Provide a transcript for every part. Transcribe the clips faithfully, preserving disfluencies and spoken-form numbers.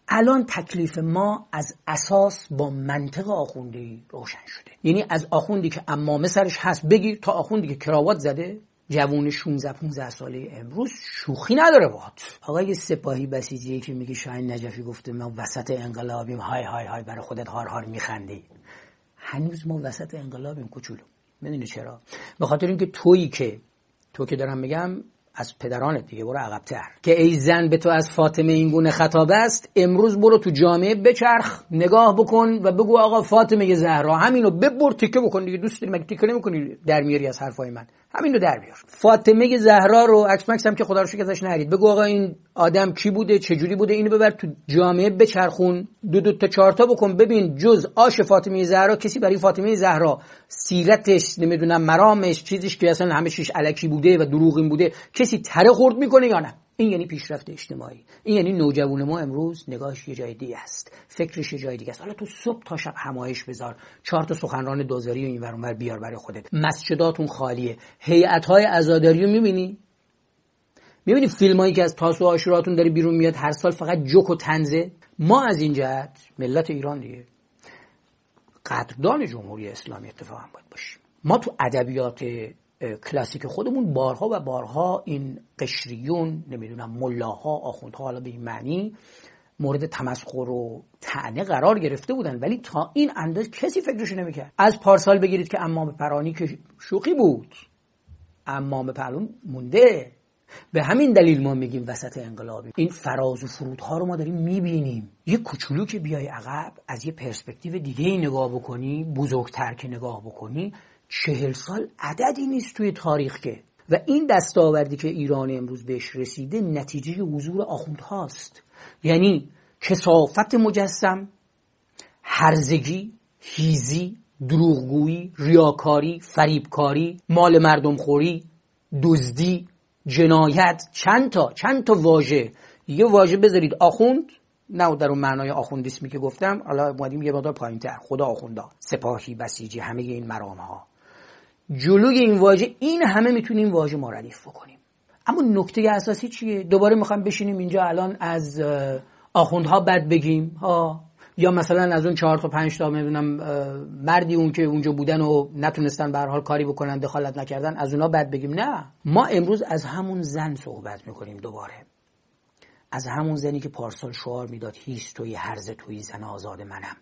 الان تکلیف ما از اساس با منطق آخوندی روشن شده. یعنی از آخوندی که عمامه سرش هست بگیر تا آخوندی که کراوات زده، جوون شانزده پانزده ساله امروز شوخی نداره باهات. آقای سپاهی بسیجی که میگه شاهین نجفی گفته ما وسط انقلابیم، های های های برای خودت هار هار میخندی. هنوز ما وسط انقلابیم کوچولو. میدونی چرا؟ به خاطر اینکه تویی که تو که دارم میگم از پدرانت دیگه، برو عقب‌تر، که ای زن به تو از فاطمه این گونه خطاب است، امروز برو تو جامعه بچرخ، نگاه بکن و بگو آقا فاطمه زهرا، همینو ببر تیکه بکن دیگه. دوست داری مگه تیکه نمی‌کنی در میاری از حرفای من؟ همینو در بیار. فاطمه زهرا رو عکس مکس هم که خدا رو شکر ازش نرید، بگو آقا این آدم کی بوده، چه جوری بوده، اینو ببر تو جامعه بچرخون، دو دو تا چهار تا بکن، ببین جز آش فاطمه زهرا کسی برای فاطمه زهرا سیرتش، نمیدونم مرامش، چیزیش که اصلا همه چیز الکی بوده و دروغین بوده، کسی تره خورد میکنه یا نه؟ این یعنی پیشرفت اجتماعی. این یعنی نوجوان ما امروز نگاهش یه جای دیگه است، فکرش یه جای دیگه است. حالا تو صبح تا شب همایش بذار، چهار تا سخنران دوزاری و اینور اونور بیار برای خودت، مسجداتون خالیه، هیئت‌های عزاداری رو می‌بینی؟ می‌بینی فیلمایی که از تاسوعا عاشوراتون داره بیرون میاد هر سال فقط جوک و طنزه. ما از این جهت ملت ایران دیگه قدردان جمهوری اسلامی اتفاقا باید باشیم. ما تو ادبیات کلاسیک خودمون بارها و بارها این قشریون، نمیدونم ملاها، آخوندها، حالا به این معنی مورد تمسخر و طعنه قرار گرفته بودن، ولی تا این اندازه کسی فکرش نمیکرد. از پارسال بگیرید که عمام پرانی که شوخی بود، عمام پرانی مونده. به همین دلیل ما میگیم وسط انقلابی. این فراز و فرودها رو ما داریم میبینیم. یه کوچولو که بیای عقب از یه پرسپکتیو دیگه ای نگاه بکنی، بزرگتر که نگاه بکنی، چهل سال عددی نیست توی تاریخ که. و این دستاوردی که ایران امروز بهش رسیده نتیجه حضور آخوندهاست. یعنی کثافت مجسم، هرزگی، هیزی، دروغگویی، ریاکاری، فریبکاری، مال مردم خوری، دزدی، جنایت، چند تا چند تا واژه. یه واژه بذارید آخوند، نه در اون معنای آخوندیسمی که گفتم، حالا اومدیم یه مقدار پایین‌تر، خدا آخوندا، سپاهی، بسیجی، همه این مرام‌ها. جلوی این واژه این همه میتونیم واژه ما ردیف بکنیم. اما نکته اساسی چیه؟ دوباره میخوام بشینیم اینجا الان از آخوندها بد بگیم ها، یا مثلا از اون چهار تا پنج تا میدونم مردی اون که اونجا بودن و نتونستن به هر حال کاری بکنن، دخالت نکردن، از اونا بد بگیم؟ نه، ما امروز از همون زن صحبت میکنیم. دوباره از همون زنی که پارسال شعار میداد هیچ توی هرز توی زن آزاد منم.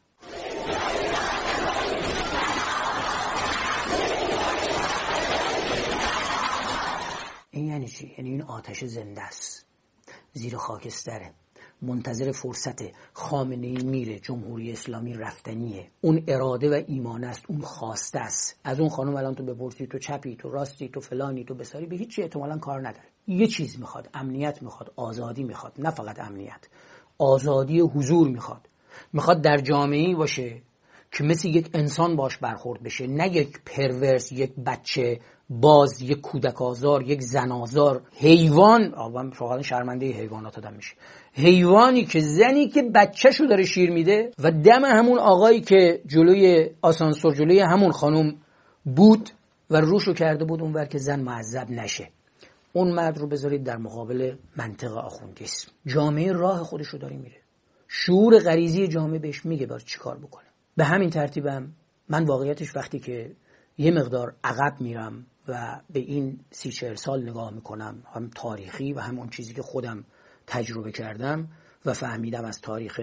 این یعنی چی؟ یعنی این آتش زنده است، زیر خاکستره، منتظر فرصت. خامنه‌ای میره، جمهوری اسلامی رفتنیه، اون اراده و ایمان است، اون خواسته است. از اون خانم الان تو بپرسی تو چپی، تو راستی، تو فلانی، تو بساری، به هیچ چی احتمالاً کار نداره. یه چیز میخواد، امنیت میخواد، آزادی میخواد. نه فقط امنیت، آزادی و حضور میخواد. میخواد در جامعه‌ای باشه که مثل یک انسان باش برخورد بشه، نه یک پرورس، یک بچه باز، یک کودک آزار، یک زن آزار، حیوان. آقا شغال شرمنده حیوانات آدم میشه. حیوانی که زنی که بچه‌شو داره شیر میده و دم همون آقایی که جلوی آسانسور جلوی همون خانم بود و روشو کرده بود اونور که زن معذب نشه. اون مرد رو بذارید در مقابل منطق آخوندیسم. جامعه راه خودشو داره میره. شعور غریزی جامعه بهش میگه باید چیکار بکنه. به همین ترتیبم من واقعیتش وقتی که یه مقدار عقب میرم و به این سی چهل سال نگاه میکنم، هم تاریخی و هم اون چیزی که خودم تجربه کردم و فهمیدم از تاریخ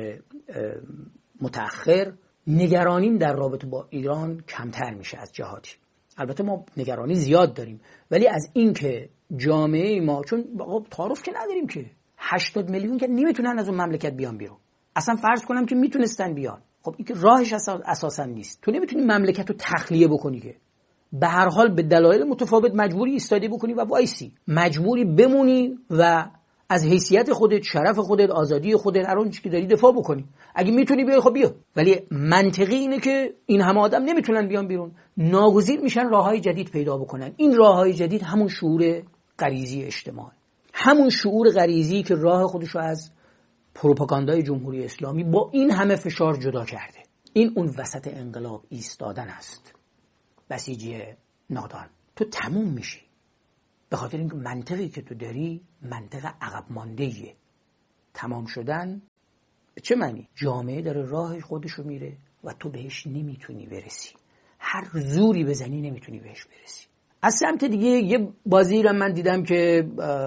متأخر، نگرانیم در رابطه با ایران کمتر میشه از جهاتی. البته ما نگرانی زیاد داریم، ولی از این که جامعه ما، چون تعارف که نداریم که هشتاد میلیون که نمیتونن از اون مملکت بیان بیرون. اصلا فرض کنم که میتونستن بیان، خب این که راهش اساسا نیست. تو نمیتونی مملکت رو تخلیه بکنی که، به هر حال به دلایل متفاوت مجبوری ایستادی بکنی و وایسی، مجبوری بمونی و از حیثیت خودت، شرف خودت، آزادی خودت، هر اون چیزی که داری دفاع بکنی. اگه میتونی بیای خب بیا، ولی منطقی اینه که این همه آدم نمیتونن بیان بیرون، ناگزیر میشن راههای جدید پیدا بکنن. این راههای جدید همون شعور غریزی اجتماعی، همون شعور غریزی که راه خودشو از پروپاگاندای جمهوری اسلامی با این همه فشار جدا کرده. این اون وسط انقلاب ایستادن است. بسیجی نادان، تو تموم میشی، به خاطر اینکه منطقی که تو داری منطق عقب مانده‌ایه. تمام شدن چه معنی؟ جامعه داره راه خودشو میره و تو بهش نمیتونی برسی، هر زوری بزنی نمیتونی بهش برسی. از سمت دیگه یه بازی رو من دیدم که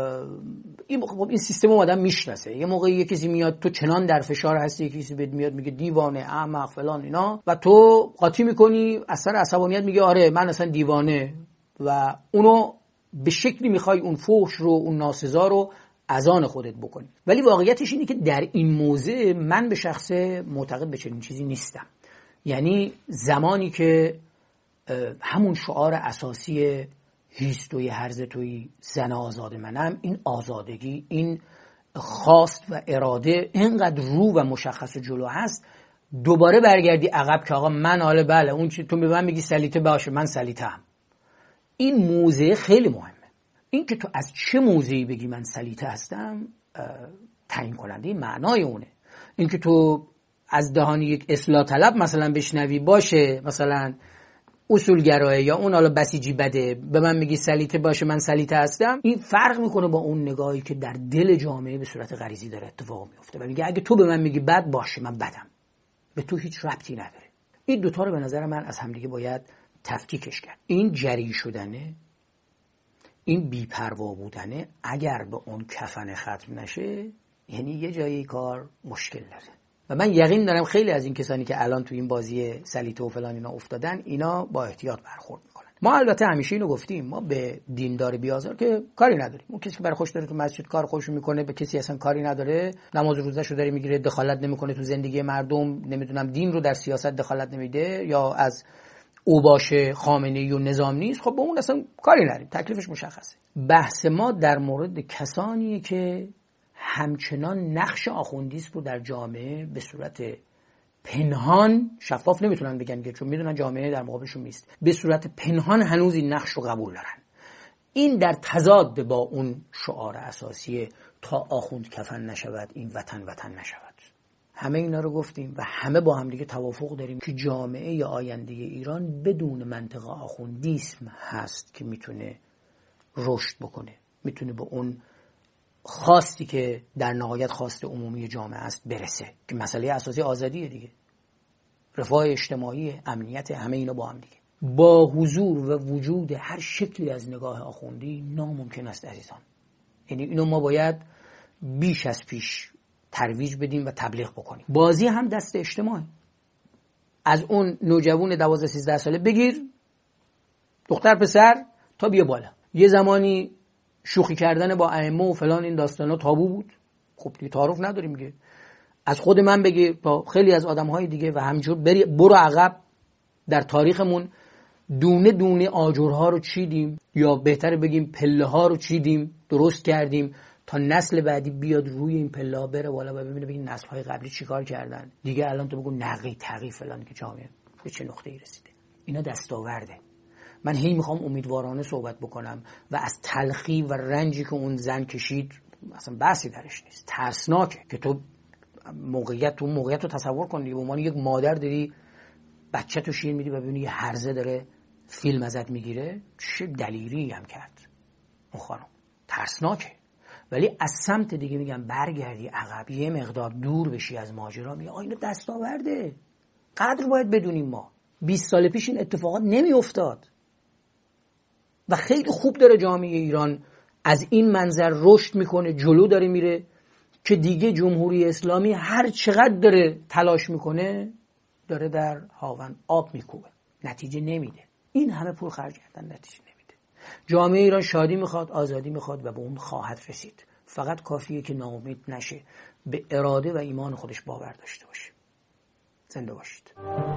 این خب این سیستم آدم میشناسه. یه موقعی یه کسی میاد تو چنان در فشار هستی، یه کسی بهت میاد میگه دیوانه، احمق، فلان اینا، و تو قاطی میکنی از سر عصبانیت میگه آره من اصلا دیوانه، و اونو به شکلی میخوای اون فحش رو، اون ناسزا رو از آن خودت بکنی. ولی واقعیتش اینه که در این موضع من به شخص معتقد به چنین چیزی نیستم. یعنی زمانی که همون شعار اساسی هیستوی هرزتوی زن آزاد منم، این آزادگی، این خواست و اراده اینقدر رو و مشخص و جلو هست، دوباره برگردی عقب که آقا من حالا بله اون چی تو به من میگی سلیته باشه من سلیته هم. این موضع خیلی مهمه. این که تو از چه موضعی بگی من سلیته هستم تعیین کننده معنای اونه. این که تو از دهان یک اصلاح طلب مثلا بشنوی باشه مثلا اصولگرایه یا اون حالا بسیجی بده به من میگی سلیته باشه من سلیته هستم، این فرق میکنه با اون نگاهی که در دل جامعه به صورت غریزی داره اتفاق میفته و میگه اگه تو به من میگی بد باشه من بدم، به تو هیچ ربطی نداره. این دوتا رو به نظر من از همدیگه باید تفکیکش کرد. این جری شدنه، این بی‌پروا بودنه، اگر به اون کفن ختم نشه یعنی یه جایی کار مشکل داره. و من یقین دارم خیلی از این کسانی که الان تو این بازی سلیته و فلان اینا افتادن اینا با احتیاط برخورد میکنن. ما البته همیشه اینو گفتیم، ما به دیندار بیازار که کاری نداریم. اون کسی که برای خوش داره تو مسجد کار خوشو میکنه، به کسی اصلا کاری نداره، نماز روزهشو داره میگیره، دخالت نمیکنه تو زندگی مردم، نمیدونم دین رو در سیاست دخالت نمیده یا از او باشه خامنه‌ای و نظام نیست، خب به اون اصلا کاری نداریم، تکلیفش مشخصه. بحث ما در مورد کسانی که همچنان نقش آخوندیسم رو در جامعه به صورت پنهان، شفاف نمیتونن بگن که چون میدونن جامعه در مقابلشون نیست، به صورت پنهان هنوز این نقش رو قبول دارن. این در تضاد با اون شعار اساسی تا آخوند کفن نشود این وطن وطن نشود. همه اینا رو گفتیم و همه با هم دیگه توافق داریم که جامعه آینده ایران بدون منطق آخوندیسم هست که میتونه رشد بکنه، میتونه به اون خواستی که در نهایت خواست عمومی جامعه است برسه، که مسئله اساسی آزادیه دیگه، رفاه اجتماعی، امنیت، همه اینا با هم دیگه. با حضور و وجود هر شکلی از نگاه آخوندی ناممکن است عزیزان. یعنی اینو ما باید بیش از پیش ترویج بدیم و تبلیغ بکنیم. بازی هم دست اجتماعی، از اون نوجوان دوازده سیزده ساله بگیر دختر پسر تا بیا بالا. یه زمانی شوخی کردن با ائمه و فلان این داستانا تابو بود، خب دیگه تعارف نداریم دیگه. از خود من بگی تا خیلی از آدم‌های دیگه و همینجور بری برو عقب در تاریخمون دونه دونه آجرها رو چیدیم، یا بهتره بگیم پله ها رو چیدیم، درست کردیم تا نسل بعدی بیاد روی این پله ها بره بالا و ببینه ببین نسل های قبلی چیکار کردن. دیگه الان تو بگو نقی تقی فلان که جامعه به چه نقطه‌ای رسیده. اینا دستاورده. من هی میخوام امیدوارانه صحبت بکنم و از تلخی و رنجی که اون زن کشید اصلا بحثی درش نیست. ترسناکه که تو موقعیت تو موقعیت رو تصور کن دیگه، به عنوان یک مادر داری بچه تو شیر میدی و ببینی یه هرزه داره فیلم ازت میگیره، چه دلیری هم کرد اون خانم. ترسناکه. ولی از سمت دیگه میگم برگردی عقب، یه مقدار دور بشی از ماجرا، میگه آینه دستاورده. قدر باید بدونیم ما بیست سال پیش این اتفاقات نمی افتاد و خیلی خوب داره جامعه ایران از این منظر رشد میکنه، جلو داره میره که دیگه جمهوری اسلامی هر چقدر داره تلاش میکنه داره در هاون آب میکوبه، نتیجه نمیده. این همه پول خرج کردن نتیجه نمیده. جامعه ایران شادی میخواد، آزادی میخواد و به اون خواهد رسید. فقط کافیه که ناامید نشه، به اراده و ایمان خودش باور داشته باشه. زنده باشید.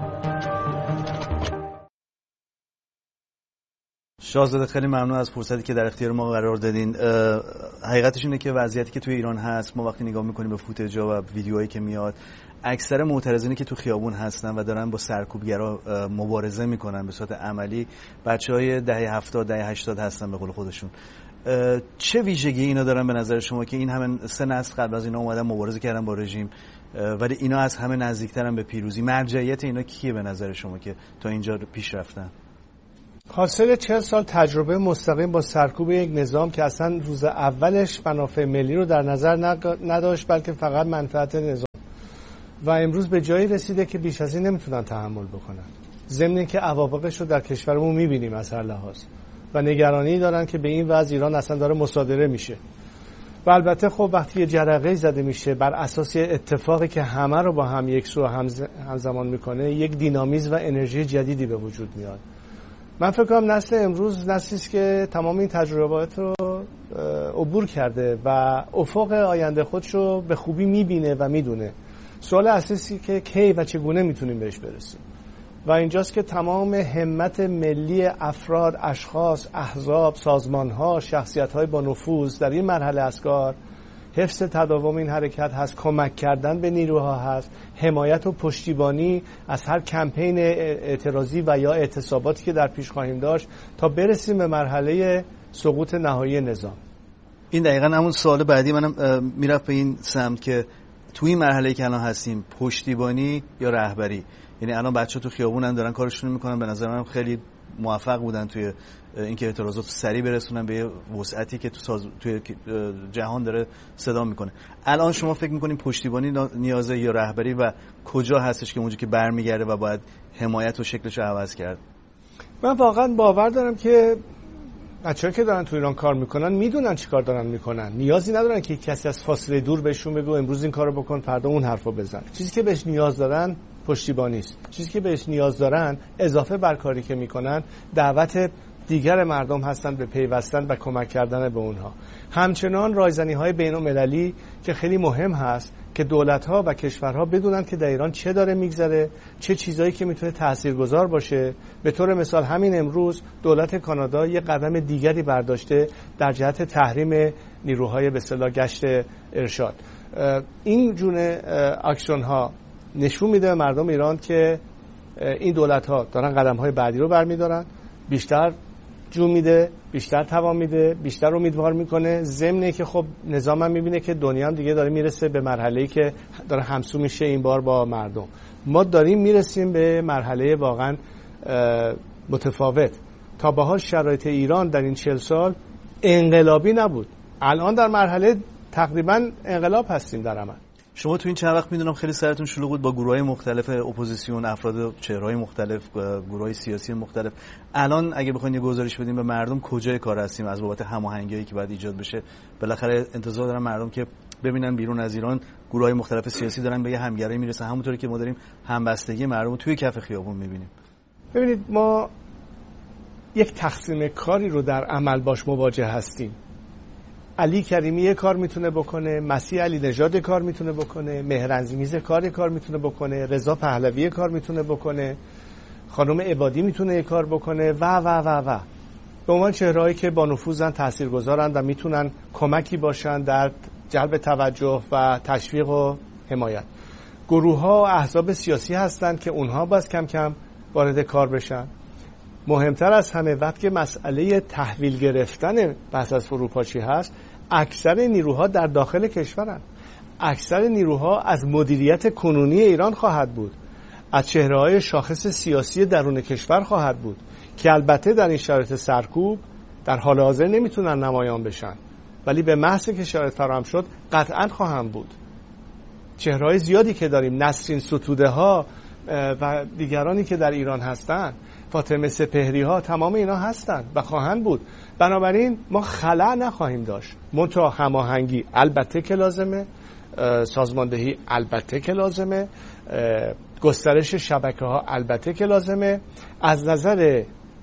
شاهزاده خیلی ممنون از فرصتی که در اختیار ما قرار دادین. حقیقتش اینه که وضعیتی که توی ایران هست، ما وقتی نگاه میکنیم به فوتج‌ها و ویدیوهایی که میاد، اکثر معترضینی که تو خیابون هستن و دارن با سرکوبگرا مبارزه میکنن به صورت عملی، بچهای دهه هفتاد دهه هشتاد هستن به قول خودشون. چه ویژگی اینا دارن به نظر شما که این همه سه نسل قبل از اینا اومدن مبارزه کردن با رژیم ولی اینا از همه نزدیکترن به پیروزی؟ مرجعیت اینا کیه به نظر شما که تا اینجا پیش رفتن؟ حاصل چهل سال تجربه مستقیم با سرکوب یک نظام که اصلا روز اولش منافع ملی رو در نظر نداشت، بلکه فقط منفعت نظام. و امروز به جایی رسیده که بیش از این نمیتونن تحمل بکنن. ضمن اینکه عواقبش رو در کشورمون میبینیم از هر لحاظ و نگرانی دارن که به این وضع ایران اصلا داره مصادره میشه. و البته خب وقتی یه جرقه زده میشه بر اساس اتفاقی که همه رو با هم یک سو همزمان میکنه، یک دینامیزم و انرژی جدیدی به وجود میاد. من فکر کنم نسل امروز نسلی است که تمام این تجربات رو عبور کرده و افق آینده خودش رو به خوبی میبینه و میدونه. سوال اصلی که کی و چگونه میتونیم بهش برسیم و اینجاست که تمام همت ملی افراد، اشخاص، احزاب، سازمان‌ها، شخصیت‌های با نفوذ در این مرحله از کار حفظ تداوم این حرکت هست، کمک کردن به نیروها هست، حمایت و پشتیبانی از هر کمپین اعتراضی و یا اعتصاباتی که در پیش خواهیم داشت تا برسیم به مرحله سقوط نهایی نظام. این دقیقاً همون سوال بعدی منم میرفت به این سمت که توی این مرحله‌ای که الان هستیم پشتیبانی یا رهبری، یعنی الان بچه‌ها تو خیابونن دارن کارشون میکنن، به نظر من خیلی موفق بودن توی اینکه اعتراضات سریع برسونن به وسعتی که تو ساز... توی جهان داره صدا میکنه. الان شما فکر میکنین پشتیبانی نیازه یا رهبری و کجا هستش که اونجا که برمیگرده و باید حمایت و شکلش رو عوض کرد؟ من واقعا باور دارم که بچه‌ها که دارن تو ایران کار میکنن میدونن چی کار دارن میکنن، نیازی ندارن که کسی از فاصله دور بهشون بگو امروز این کارو بکن فردا اون حرفو بزن. چیزی که بهش نیاز دارن پشتیبانی است. چیزی که بهش نیاز دارن اضافه بر کاری که میکنن دعوت دیگر مردم هستن به پیوستن و کمک کردن به اونها. همچنان رایزنی‌های بین‌المللی که خیلی مهم هست که دولت‌ها و کشورها بدونن که در ایران چه داره میگذره، چه چیزایی که میتونه تاثیرگذار باشه. به طور مثال همین امروز دولت کانادا یه قدم دیگری برداشته در جهت تحریم نیروهای به اصطلاح گشت ارشاد. این جون اکشن‌ها نشون میده به مردم ایران که این دولت‌ها دارن قدم‌های بعدی رو برمی‌دارن، بیشتر جون میده، بیشتر توان میده، بیشتر امیدوار میکنه. ضمن که خب نظام هم میبینه که دنیا هم دیگه داره میرسه به مرحله‌ای که داره همسو میشه این بار با مردم. ما داریم میرسیم به مرحله واقعا متفاوت. تا به حال شرایط ایران در این چهل سال انقلابی نبود، الان در مرحله تقریبا انقلاب هستیم در عمل. شما تو این چند وقت میدونم خیلی سرتون شلوغ بود با گروه‌های مختلف اپوزیسیون، افراد چهره‌های مختلف، گروه‌های سیاسی مختلف. الان اگه بخواید یه گزارش بدیم به مردم کجای کار هستیم از بابت هماهنگی‌هایی که باید ایجاد بشه؟ بالاخره انتظار دارن مردم که ببینن بیرون از ایران گروه‌های مختلف سیاسی دارن به یه همگرایی میرسن، همونطوری که ما داریم همبستگی مردم رو توی کف خیابون می‌بینیم. ببینید ما یک تقسیم کاری رو در عمل باش مواجه هستیم. علی کریمی یه کار میتونه بکنه، مسیح علی نژاد کار میتونه بکنه، مهرنزمیز کار کار میتونه بکنه، رضا پهلوی کار میتونه بکنه، خانم عبادی میتونه یه کار بکنه و و و و به عنوان چهرهایی که با نفوذن، تاثیرگذارن و میتونن کمکی باشن در جلب توجه و تشویق و حمایت. گروه ها و احزاب سیاسی هستن که اونها باز کم کم وارد کار بشن. مهمتر از همه وقتی مسئله تحویل گرفتن بحث از فروپاشی هست، اکثر نیروها در داخل کشورن. اکثر نیروها از مدیریت کنونی ایران خواهد بود، از چهره‌های شاخص سیاسی درون کشور خواهد بود که البته در این شرایط سرکوب در حال حاضر نمیتونن نمایان بشن، ولی به محض که شرایط فراهم شد قطعاً خواهم بود. چهره‌های زیادی که داریم، نسرین ستوده ها و دیگرانی که در ایران هستن، فاطمه سپهری ها، تمام اینا هستن و خواهند بود. بنابراین ما خلأ نخواهیم داشت. منتها هماهنگی البته که لازمه، سازماندهی البته که لازمه، گسترش شبکه ها البته که لازمه. از نظر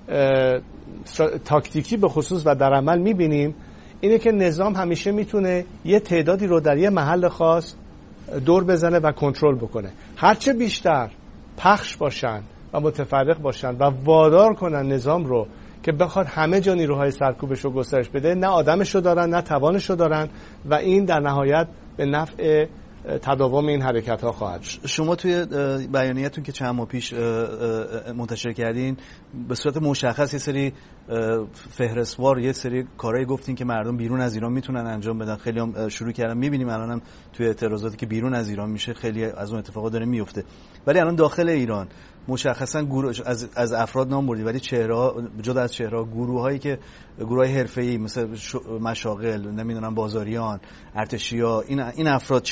تاکتیکی به خصوص و در عمل میبینیم اینه که نظام همیشه میتونه یه تعدادی رو در یه محل خاص دور بزنه و کنترل بکنه. هرچه بیشتر پخش باشن و متفرق باشن و وادار کنن نظام رو که بخواد همه جا نیروهای سرکوبش رو گسترش بده، نه آدمش رو دارن نه توانش رو دارن و این در نهایت به نفع تداوم این حرکت ها خواهد. شما توی بیانیه‌تون که چند ماه پیش منتشر کردین به صورت مشخص یه سری فهرستوار، یه سری کارهایی گفتین که مردم بیرون از ایران میتونن انجام بدن. خیلی هم شروع کردن، میبینیم الانم توی اعتراضاتی که بیرون از ایران میشه خیلی از اون اتفاقات داره میفته. ولی الان داخل ایران مشخصا گروه از از افراد نام بردی، ولی چهره‌ها جدا از چهره‌ها گروه‌هایی که گروهای حرفه‌ای مثل مشاغل، نمیدونم بازاریان، ارتشی‌ها، این این افراد چی کار میتونن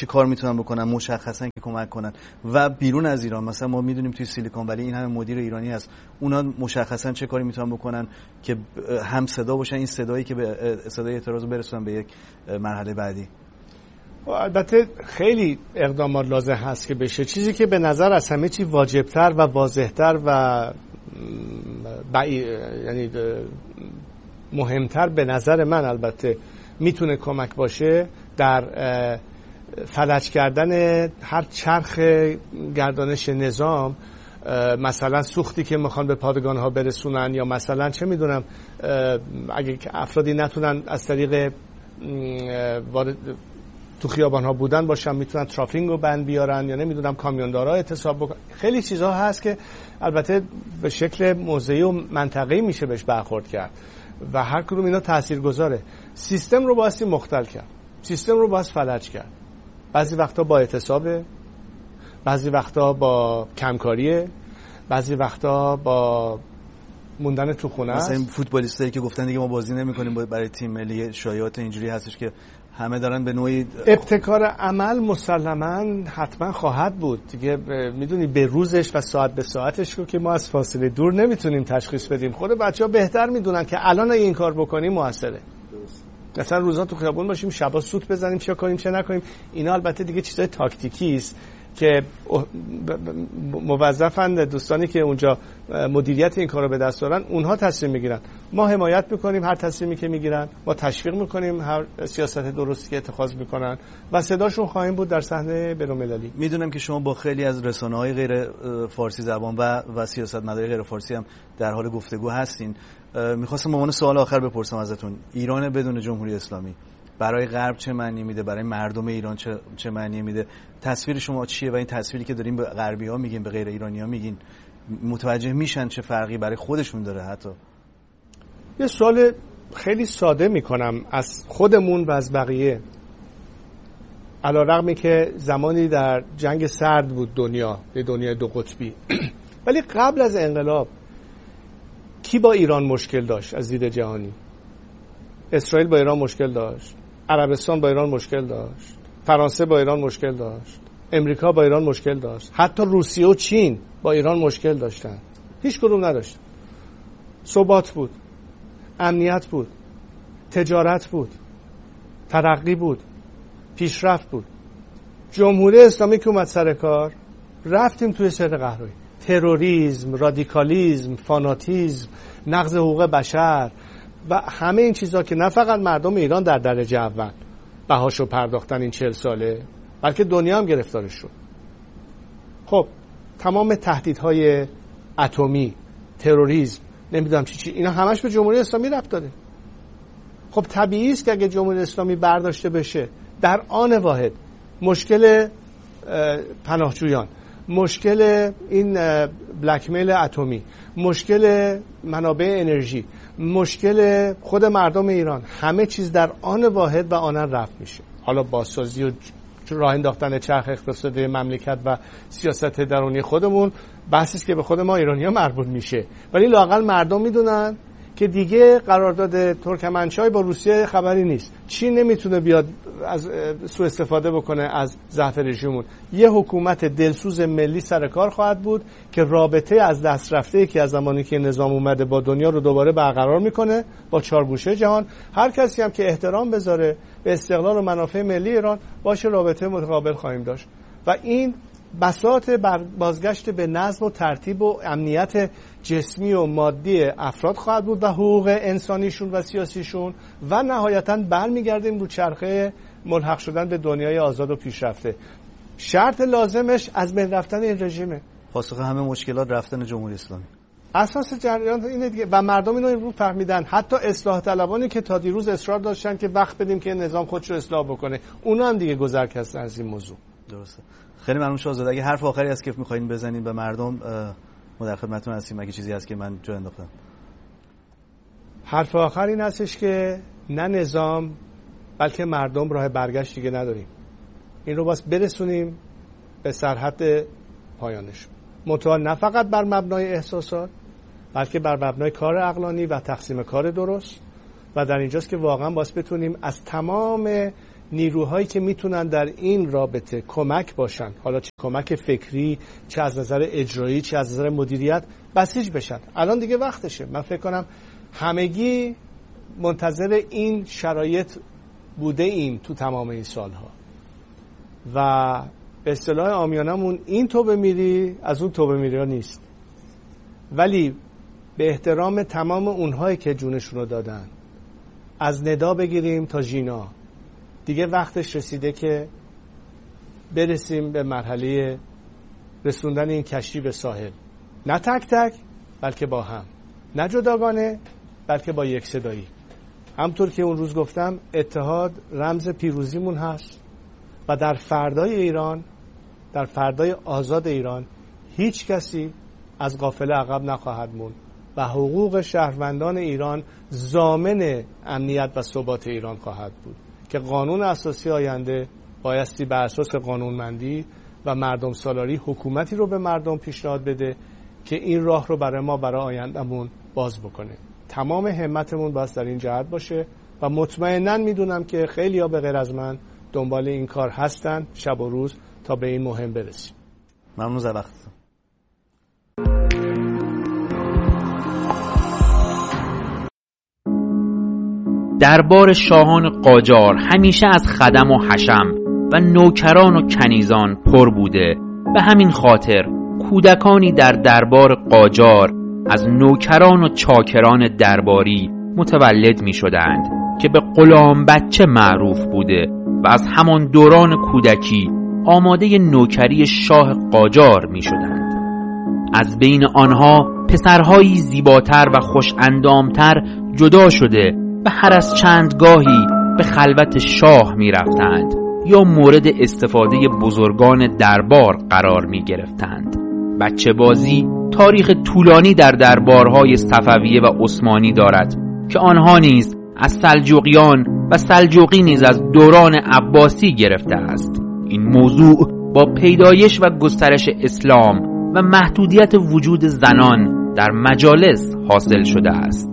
میتونن بکنن مشخصا که کمک کنن و بیرون از ایران مثلا ما میدونیم توی سیلیکون ولی این همه مدیر ایرانی هست، اونا مشخصا چه کاری میتونن بکنن که هم صدا باشن، این صدایی که به صدای اعتراض برسونن به یک مرحله بعدی؟ البته خیلی اقدامات لازم هست که بشه. چیزی که به نظر از همه چی واجبتر و واضحتر و بعی... یعنی مهمتر به نظر من البته میتونه کمک باشه در فلج کردن هر چرخ گردانش نظام، مثلا سوختی که میخوان به پادگان ها برسونن، یا مثلا چه میدونم اگه افرادی نتونن از طریق وارد تو خیابان ها بودن باشن میتونن ترافیک رو بند بیارن، یا نمیدونم کامیوندارا اعتصاب بکنن. خیلی چیزها هست که البته به شکل موضعی و منطقه‌ای میشه بهش برخورد کرد و هر کدوم اینا تاثیرگذاره. سیستم رو بایستی مختل کرد، سیستم رو باید فلج کرد. بعضی وقتا با اعتصابه، بعضی وقتا با کمکاریه، بعضی وقتا با موندن تو خونه است. مثلا فوتبالیستایی که گفتن دیگه ما بازی نمی‌کنیم برای تیم ملی، شایعات اینجوری هستش که همه دارن به نوعی ابتکار عمل مسلماً حتما خواهد بود دیگه. میدونی به روزش و ساعت به ساعتش رو که ما از فاصله دور نمیتونیم تشخیص بدیم. خود بچه‌ها بهتر میدونن که الان اگه این کار بکنیم موثره. مثلا روزا تو خیابون باشیم، شبا سوت بزنیم، چه کنیم چه نکنیم. اینا البته دیگه چیزای تاکتیکی است که موظفن دوستانی که اونجا مدیریت این کارو به دست دارن، اونها تصمیم میگیرن. ما حمایت میکنیم هر تصمیمی که میگیرن، ما تشویق میکنیم هر سیاست درستی که اتخاذ میکنن و صداشون خواهیم بود در صحنه بین‌المللی. میدونم که شما با خیلی از رسانه‌های غیر فارسی زبان و و سیاستمدارای غیر فارسی هم در حال گفتگو هستین. میخواستم به عنوان سوال آخر بپرسم ازتون، ایران بدون جمهوری اسلامی برای غرب چه معنی میده، برای مردم ایران چه چه معنی میده؟ تصویر شما چیه و این تصویری که داریم به غربی‌ها میگین، به غیر ایرانی‌ها میگین، متوجه میشن چه فرقی برای خودشون داره؟ حتی یه سوال خیلی ساده میکنم از خودمون و از بقیه. علی‌رغمی که زمانی در جنگ سرد بود دنیا، به دنیای دو قطبی، ولی قبل از انقلاب کی با ایران مشکل داشت از دید جهانی؟ اسرائیل با ایران مشکل داشت، عربستان با ایران مشکل داشت، فرانسه با ایران مشکل داشت، امریکا با ایران مشکل داشت، حتی روسیه و چین با ایران مشکل داشتن. هیچ کدوم نداشت. ثبات بود، امنیت بود، تجارت بود، ترقی بود، پیشرفت بود. جمهوری اسلامی که اومد سر کار، رفتیم توی سر قهرایی. تروریسم، رادیکالیسم، فاناتیسم، نقض حقوق بشر و همه این چیزها که نه فقط مردم ایران در درجه اول بهاشو پرداختن این چهل ساله، بلکه دنیا هم گرفتارش شد. خب تمام تهدیدهای اتمی، تروریسم، نمیدونم چی چی، اینا همش به جمهوری اسلامی ربط داره. خب طبیعی است که اگه جمهوری اسلامی برداشته بشه، در آن واحد مشکل پناهجویان، مشکل این بلکمیل اتمی، مشکل منابع انرژی، مشکل خود مردم ایران، همه چیز در آن واحد و آنن رفت میشه. حالا بازسازی و راه انداختن چرخ اقتصادی مملکت و سیاست درونی خودمون بحثی است که به خود ما ایرانی‌ها مربوط میشه، ولی لااقل مردم میدونن که دیگه قرارداد ترکمنچای با روسیه خبری نیست. چین نمیتونه بیاد از سوء استفاده بکنه از ضعف رژیممون. یه حکومت دلسوز ملی سر کار خواهد بود که رابطه از دست رفته که از زمانی که نظام اومده با دنیا رو دوباره برقرار میکنه، با چارگوشه جهان. هر کسی هم که احترام بذاره به استقلال و منافع ملی ایران، باشه رابطه متقابل خواهیم داشت و این بساط بازگشت به نظم و ترتیب و امنیت جسمی و مادی افراد خواهد بود و حقوق انسانیشون و سیاسیشون و نهایتاً برمیگردیم رو چرخه ملحق شدن به دنیای آزاد و پیشرفته. شرط لازمش از بین رفتن این رژیمه. پاسخ همه مشکلات رفتن جمهوری اسلامی. اساس جریان اینه دیگه و مردم اینو رو فهمیدن. حتی اصلاح طلبانی که تا دیروز اصرار داشتن که وقت بدیم که نظام خودش رو اصلاح بکنه، اونا هم دیگه گذر کردن از این موضوع. درسته. خیلی ممنون شاهزاده. اگه حرف آخری هست که می‌خواید بزنید به مردم، ما در خدمتتون هستیم. اگه چیزی هست که من جا انداختم. حرف آخر این هستش که نه نظام بلکه مردم راه برگشت دیگه نداریم. این رو باز برسونیم به سرحد پایانش. منتها نه فقط بر مبنای احساسات، بلکه بر مبنای کار عقلانی و تقسیم کار درست. و در اینجاست که واقعا باز بتونیم از تمام نیروهایی که میتونن در این رابطه کمک باشن، حالا چه کمک فکری، چه از نظر اجرایی، چه از نظر مدیریت، بسیج بشن. الان دیگه وقتشه. من فکر کنم همگی منتظر این شرایط بوده ایم تو تمام این سالها و به اصطلاح عامیانمون این توبه میری از اون توبه میری ها نیست، ولی به احترام تمام اونهایی که جونشون رو دادن، از ندا بگیریم تا ژینا، دیگه وقتش رسیده که برسیم به مرحله رسوندن این کشتی به ساحل، نه تک تک بلکه با هم، نه جداگانه بلکه با یک صدایی. همطور که اون روز گفتم اتحاد رمز پیروزیمون هست و در فردای ایران، در فردای آزاد ایران، هیچ کسی از قافله عقب نخواهد موند و حقوق شهروندان ایران ضامن امنیت و ثبات ایران خواهد بود که قانون اساسی آینده بایستی بر اساس قانونمندی و مردم سالاری حکومتی رو به مردم پیشنهاد بده که این راه رو برای ما برای آیندهمون باز بکنه. تمام همتمون باید در این جهت باشه و مطمئناً میدونم که خیلی‌ها به غیر از من دنبال این کار هستن شب و روز تا به این مهم برسیم. ممنون از وقتتون. دربار شاهان قاجار همیشه از خدم و حشم و نوکران و کنیزان پر بوده. به همین خاطر کودکانی در دربار قاجار از نوکران و چاکران درباری متولد می شدند که به غلام بچه معروف بوده و از همان دوران کودکی آماده نوکری شاه قاجار می شدند. از بین آنها پسرهایی زیباتر و خوش اندامتر جدا شده و هر از چند گاهی به خلوت شاه می رفتند یا مورد استفاده بزرگان دربار قرار می گرفتند. بچه بازی تاریخ طولانی در دربارهای صفویه و عثمانی دارد که آنها نیز از سلجوقیان و سلجوقی نیز از دوران عباسی گرفته است. این موضوع با پیدایش و گسترش اسلام و محدودیت وجود زنان در مجالس حاصل شده است.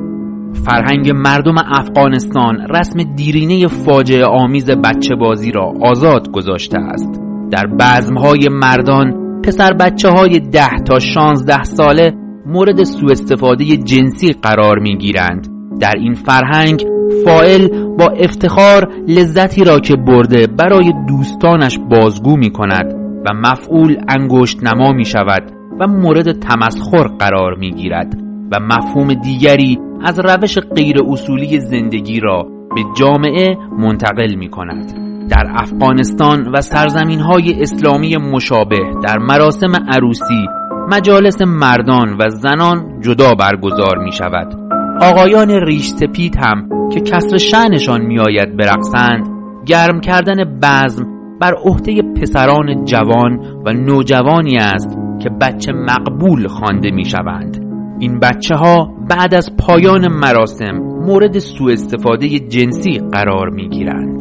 فرهنگ مردم افغانستان رسم دیرینه فاجعه آمیز بچه بازی را آزاد گذاشته است. در بزمهای مردان پسر بچه های ده تا شانزده ساله مورد سوء استفاده جنسی قرار می گیرند. در این فرهنگ فاعل با افتخار لذتی را که برده برای دوستانش بازگو می کند و مفعول انگشت نما می شود و مورد تمسخر قرار می گیرد و مفهوم دیگری از روش غیر اصولی زندگی را به جامعه منتقل می کند. در افغانستان و سرزمین‌های اسلامی مشابه در مراسم عروسی مجالس مردان و زنان جدا برگزار می شود. آقایان ریش سپید هم که کسر شأنشان می آید برقصند، گرم کردن بزم بر عهده پسران جوان و نوجوانی است که بچه مقبول خوانده می شوند. این بچه ها بعد از پایان مراسم مورد سوء استفاده جنسی قرار می گیرند.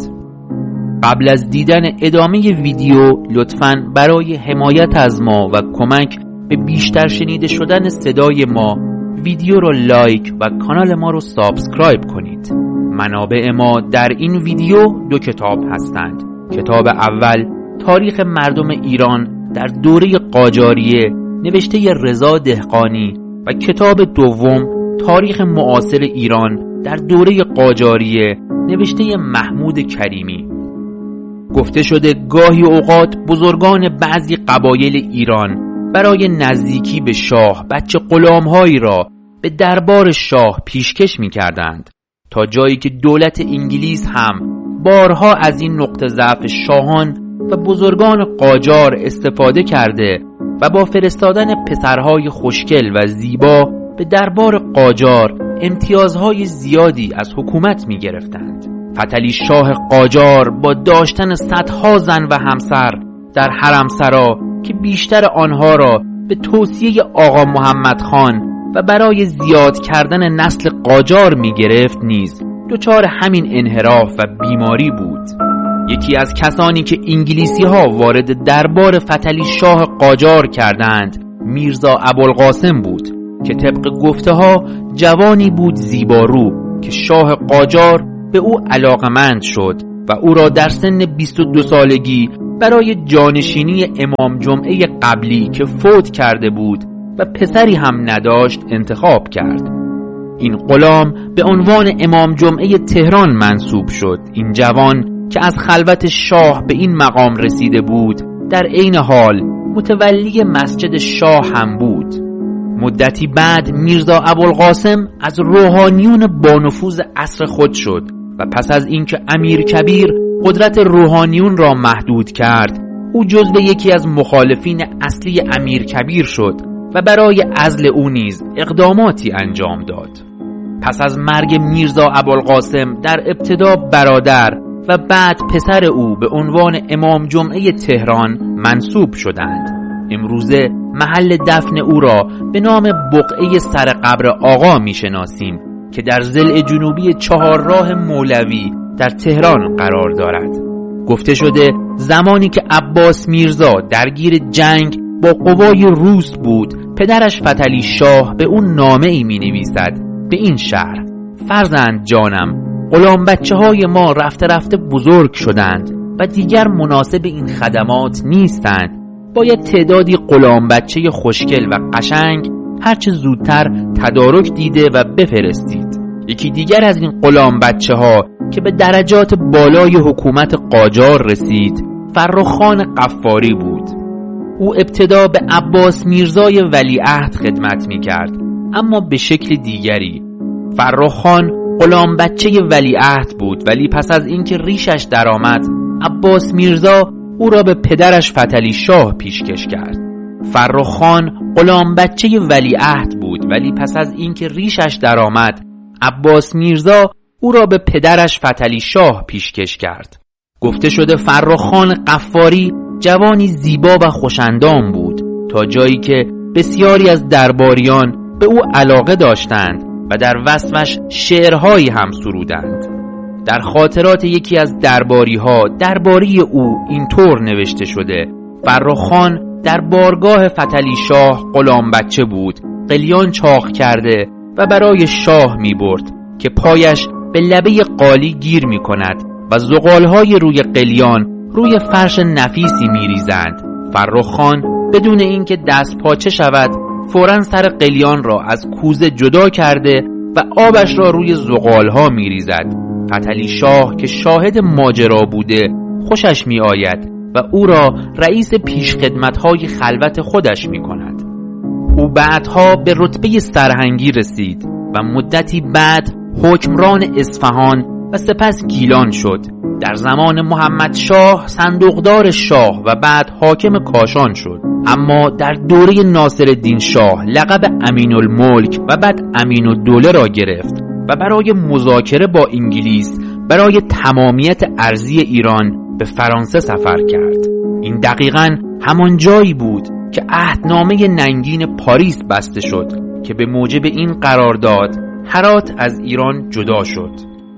قبل از دیدن ادامه ویدیو لطفاً برای حمایت از ما و کمک به بیشتر شنیده شدن صدای ما ویدیو رو لایک و کانال ما رو سابسکرایب کنید. منابع ما در این ویدیو دو کتاب هستند. کتاب اول تاریخ مردم ایران در دوره قاجاریه نوشته رضا دهقانی و کتاب دوم تاریخ معاصر ایران در دوره قاجاریه نوشته محمود کریمی. گفته شده گاهی اوقات بزرگان بعضی قبایل ایران برای نزدیکی به شاه بچه غلام‌هایی را به دربار شاه پیشکش می‌کردند، تا جایی که دولت انگلیس هم بارها از این نقطه ضعف شاهان و بزرگان قاجار استفاده کرده و با فرستادن پسرهای خوشگل و زیبا به دربار قاجار امتیازهای زیادی از حکومت می‌گرفتند. فتلی شاه قاجار با داشتن صدها زن و همسر در حرمسرا که بیشتر آنها را به توصیه آقا محمد خان و برای زیاد کردن نسل قاجار می گرفت نیز دچار همین انحراف و بیماری بود. یکی از کسانی که انگلیسی ها وارد دربار فتلی شاه قاجار کردند میرزا ابوالقاسم بود که طبق گفته ها جوانی بود زیبارو که شاه قاجار به او علاقمند شد و او را در سن بیست و دو سالگی برای جانشینی امام جمعه قبلی که فوت کرده بود و پسری هم نداشت انتخاب کرد. این غلام به عنوان امام جمعه تهران منصوب شد. این جوان که از خلوت شاه به این مقام رسیده بود در عین حال متولی مسجد شاه هم بود. مدتی بعد میرزا ابوالقاسم از روحانیون بانفوذ عصر خود شد و پس از اینکه امیر کبیر قدرت روحانیون را محدود کرد، او جزو یکی از مخالفین اصلی امیر کبیر شد و برای عزل او نیز اقداماتی انجام داد. پس از مرگ میرزا ابوالقاسم در ابتدا برادر و بعد پسر او به عنوان امام جمعه تهران منصوب شدند. امروزه محل دفن او را به نام بقعه سر قبر آقا میشناسیم که در ضلع جنوبی چهارراه مولوی در تهران قرار دارد. گفته شده زمانی که عباس میرزا درگیر جنگ با قوای روس بود، پدرش فتحعلی شاه به اون نامه ای می نویسد به این شهر: فرزند جانم، غلام بچه های ما رفته رفته بزرگ شدند و دیگر مناسب این خدمات نیستند. باید تعدادی غلام بچه خوشگل و قشنگ هرچه زودتر تدارک دیده و بفرستید. یکی دیگر از این غلام بچه ها که به درجات بالای حکومت قاجار رسید فرخخان قفاری بود. او ابتدا به عباس میرزای ولیعهد خدمت می کرد، اما به شکل دیگری. فرخخان غلام بچه ولیعهد بود، ولی پس از اینکه ریشش درآمد عباس میرزا او را به پدرش فتحعلی شاه پیشکش کرد. فرخخان غلام بچه ولیعهد بود، ولی پس از اینکه ریشش درآمد عباس میرزا او را به پدرش فتحعلی شاه پیشکش کرد. گفته شده فرخخان قفاری جوانی زیبا و خوشندام بود، تا جایی که بسیاری از درباریان به او علاقه داشتند و در وصفش شعرهایی هم سرودند. در خاطرات یکی از درباری ها درباری او اینطور نوشته شده: فرخخان در بارگاه فتحعلی شاه غلام بچه بود، قلیان چاق کرده و برای شاه می برد که پایش به لبه قالی گیر می کند و زغالهای روی قلیان روی فرش نفیسی می ریزند. فرخخان بدون اینکه دست پاچه شود فوراً سر قلیان را از کوزه جدا کرده و آبش را روی زغالها می ریزد. فتحعلی شاه که شاهد ماجرا بوده خوشش می آید و او را رئیس پیشخدمت‌های خلوت خودش می کند. او بعدها به رتبه سرهنگی رسید و مدتی بعد حکمران اصفهان و سپس گیلان شد. در زمان محمد شاه صندوقدار شاه و بعد حاکم کاشان شد. اما در دوره ناصرالدین شاه لقب امین الملک و بعد امین الدوله را گرفت و برای مذاکره با انگلیس برای تمامیت ارضی ایران به فرانسه سفر کرد. این دقیقاً همان جایی بود که عهدنامه ننگین پاریس بسته شد که به موجب این قرارداد هرات از ایران جدا شد.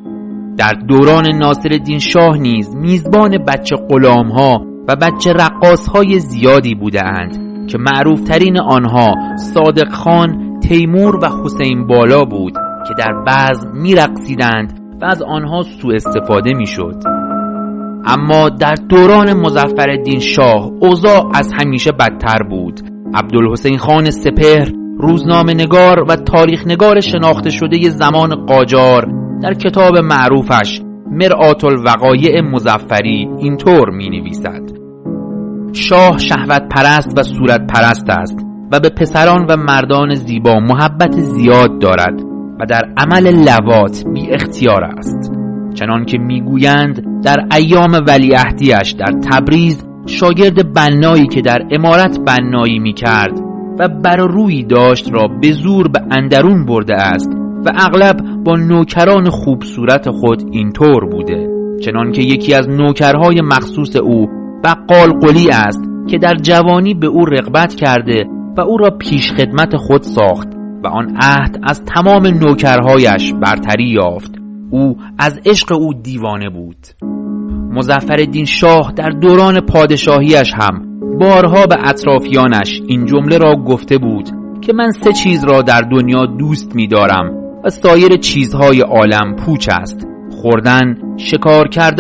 در دوران ناصرالدین شاه نیز میزبان بچه غلام‌ها و بچه رقاص‌های زیادی بودند که معروفترین آنها صادق خان، تیمور و حسین بالا بود که در بزم می‌رقصیدند و از آنها سوء استفاده می‌شد. اما در دوران مظفرالدین شاه اوضاع از همیشه بدتر بود. عبدالحسین خان سپهر، روزنامه‌نگار و تاریخ‌نگار شناخته شده زمان قاجار، در کتاب معروفش مرآت الوقایع مظفری اینطور می نویسد: شاه شهوت پرست و صورت پرست است و به پسران و مردان زیبا محبت زیاد دارد و در عمل لواط بی اختیار است. چنان که می گویند در ایام ولیعهدیش در تبریز شاگرد بنایی که در عمارت بنایی می کرد و بر روی داشت را به زور به اندرون برده است و اغلب با نوکران خوبصورت خود اینطور بوده. چنان که یکی از نوکرهای مخصوص او بقال قلی است که در جوانی به او رغبت کرده و او را پیش خدمت خود ساخت و آن عهد از تمام نوکرهایش برتری یافت. او از عشق او دیوانه بود. مظفرالدین شاه در دوران پادشاهیش هم بارها به اطرافیانش این جمله را گفته بود که من سه چیز را در دنیا دوست می دارم و سایر چیزهای عالم پوچ است: خوردن، شکار کردن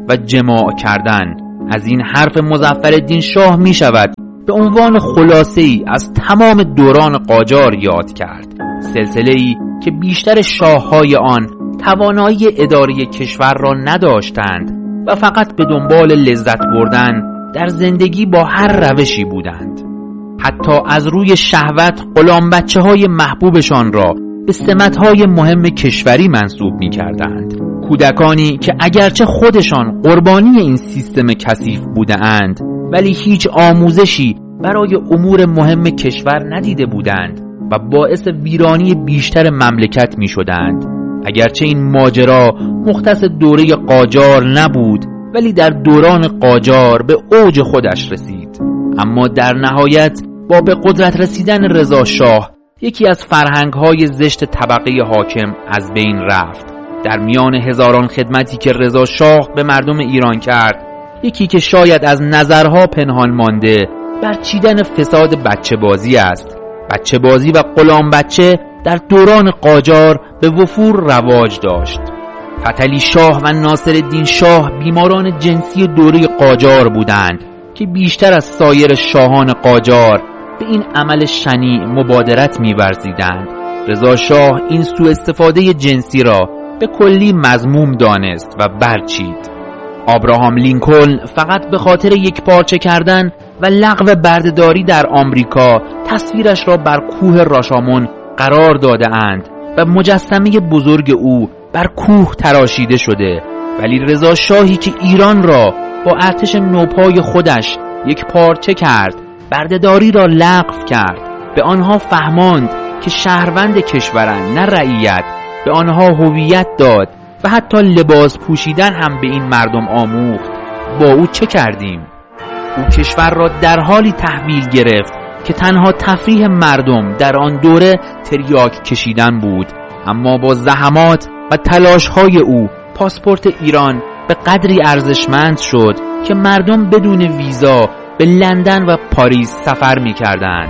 و جماع کردن از این حرف مظفرالدین شاه می شود به عنوان خلاصه‌ای از تمام دوران قاجار یاد کرد، سلسله‌ای که بیشتر شاه‌های آن توانایی اداره کشور را نداشتند و فقط به دنبال لذت بردن در زندگی با هر روشی بودند. حتی از روی شهوت غلام بچه های محبوبشان را به سمت‌های مهم کشوری منصوب می‌کردند. کودکانی که اگرچه خودشان قربانی این سیستم کثیف بودند ولی هیچ آموزشی برای امور مهم کشور ندیده بودند و باعث ویرانی بیشتر مملکت می‌شدند. اگرچه این ماجرا مختص دوره قاجار نبود ولی در دوران قاجار به اوج خودش رسید، اما در نهایت با به قدرت رسیدن رضا شاه یکی از فرهنگ‌های زشت طبقه حاکم از بین رفت. در میان هزاران خدمتی که رضا شاه به مردم ایران کرد، یکی که شاید از نظرها پنهان مانده برچیدن فساد بچه بازی است. بچه بازی و غلام بچه در دوران قاجار به وفور رواج داشت. فتحعلی شاه و ناصرالدین شاه بیماران جنسی دوره قاجار بودند که بیشتر از سایر شاهان قاجار به این عمل شنیع مبادرت می‌ورزیدند. رضا شاه این سوء استفاده جنسی را به کلی مذموم دانست و برچید. آبراهام لینکلن فقط به خاطر یک پارچه کردن و لغو بردهداری در آمریکا تصویرش را بر کوه راشامون قرار داده اند و مجسمه بزرگ او بر کوه تراشیده شده، ولی رضا شاهی که ایران را با ارتش نوپای خودش یک پارچه کرد، بردهداری را لغو کرد، به آنها فهماند که شهروند کشورند نه رعیت، به آنها هویت داد و حتی لباس پوشیدن هم به این مردم آموخت. با او چه کردیم؟ او کشور را در حالی تحویل گرفت که تنها تفریح مردم در آن دوره تریاک کشیدن بود، اما با زحمات و تلاش‌های او پاسپورت ایران به قدری ارزشمند شد که مردم بدون ویزا به لندن و پاریس سفر می‌کردند.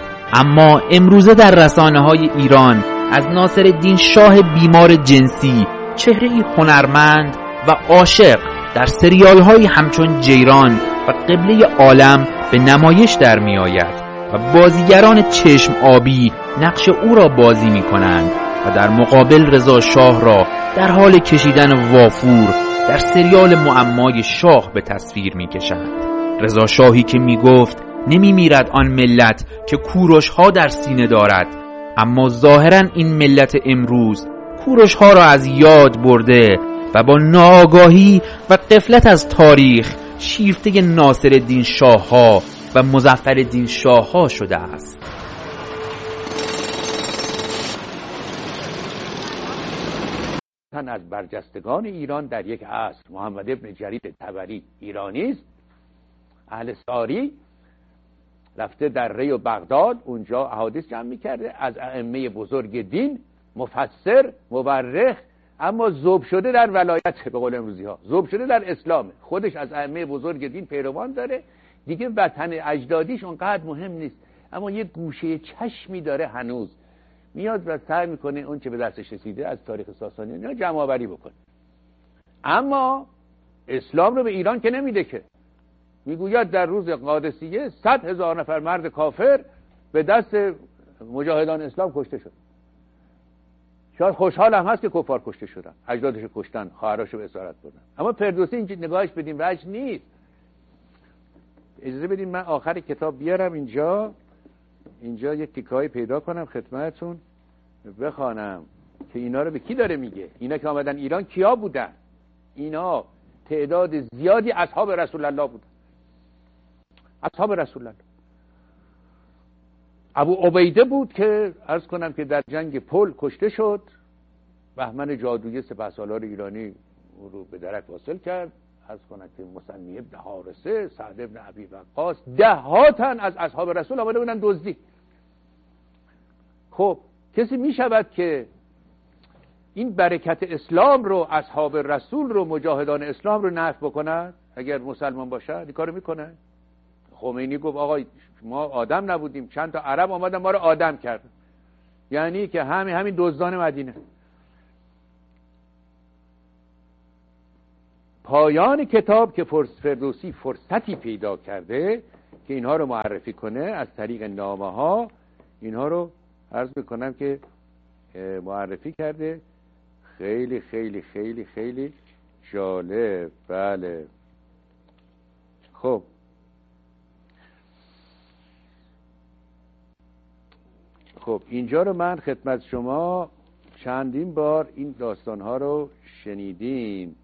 اما امروزه در رسانه‌های ایران از ناصرالدین شاه بیمار جنسی چهره‌ای هنرمند و عاشق در سریال‌های همچون جیران و قبله عالم به نمایش در می‌آید و بازیگران چشم آبی نقش او را بازی می‌کنند و در مقابل رضا شاه را در حال کشیدن وافور در سریال معمای شاه به تصویر می‌کشند. رضا شاهی که می‌گفت نمی‌میرد آن ملت که کوروش‌ها در سینه دارد، اما ظاهراً این ملت امروز کوروش‌ها را از یاد برده و با ناآگاهی و غفلت از تاریخ شیفته ناصرالدین شاه‌ها و مظفرالدین شاه‌ها شده است. تن از برجستگان ایران در یک عصر محمد ابن جریر طبری ایرانی است، اهل ساری، رفته در ری و بغداد، اونجا احادیث جمع می‌کرده از ائمه بزرگ دین، مفسر، مورخ، اما ذوب شده در ولایت، به قول امروزی ها ذوب شده در اسلام. خودش از ائمه بزرگ دین پیروان داره، دیگه وطن اجدادیش اونقدر مهم نیست، اما یه گوشه چشمی داره هنوز، میاد و سعی میکنه اون چه به دستش رسیده از تاریخ ساسانیان جمع آوری بکنه. اما اسلام رو به ایران که نمیده که. میگوید در روز قادسیه صد هزار نفر مرد کافر به دست مجاهدان اسلام کشته شد. شاید خوشحال هم هست که کفار کشته شدن، اجدادش کشتن، خواهراشو به اسارت بردن، اما فردوسی اینجا نگاهش بدیم وجه نیست. اجازه بدین من آخر کتاب بیارم اینجا اینجا یک تیکایی پیدا کنم خدمتتون بخوانم که اینا رو به کی داره میگه. اینا که آمدن ایران کیا بودن؟ اینا تعداد زیادی اصحاب رسول الله بودن، اصحاب رسول الله. ابو عبیده بود که عرض کنم که در جنگ پل کشته شد، بهمن جادویی سپهسالار ایرانی او رو به درک واصل کرد. عرض کنم که مصنی ابن حارثه، سعد ابن ابی وقاص، ده ها تن از اصحاب رسول آمده بودن دزدی. خب کسی می شود که این برکت اسلام رو، اصحاب رسول رو، مجاهدان اسلام رو نفی بکنن؟ اگر مسلمان باشه این کارو میکنه. خمینی گفت آقا ما آدم نبودیم، چند تا عرب آمدن ما رو آدم کردن، یعنی که همین همین دزدان مدینه. پایان کتاب که فردوسی فرصتی پیدا کرده که اینها رو معرفی کنه از طریق نامه ها، اینها رو عرض میکنم که معرفی کرده. خیلی خیلی خیلی خیلی جالب. بله خب خب اینجا رو من خدمت شما چندین بار این داستان ها رو شنیدیم.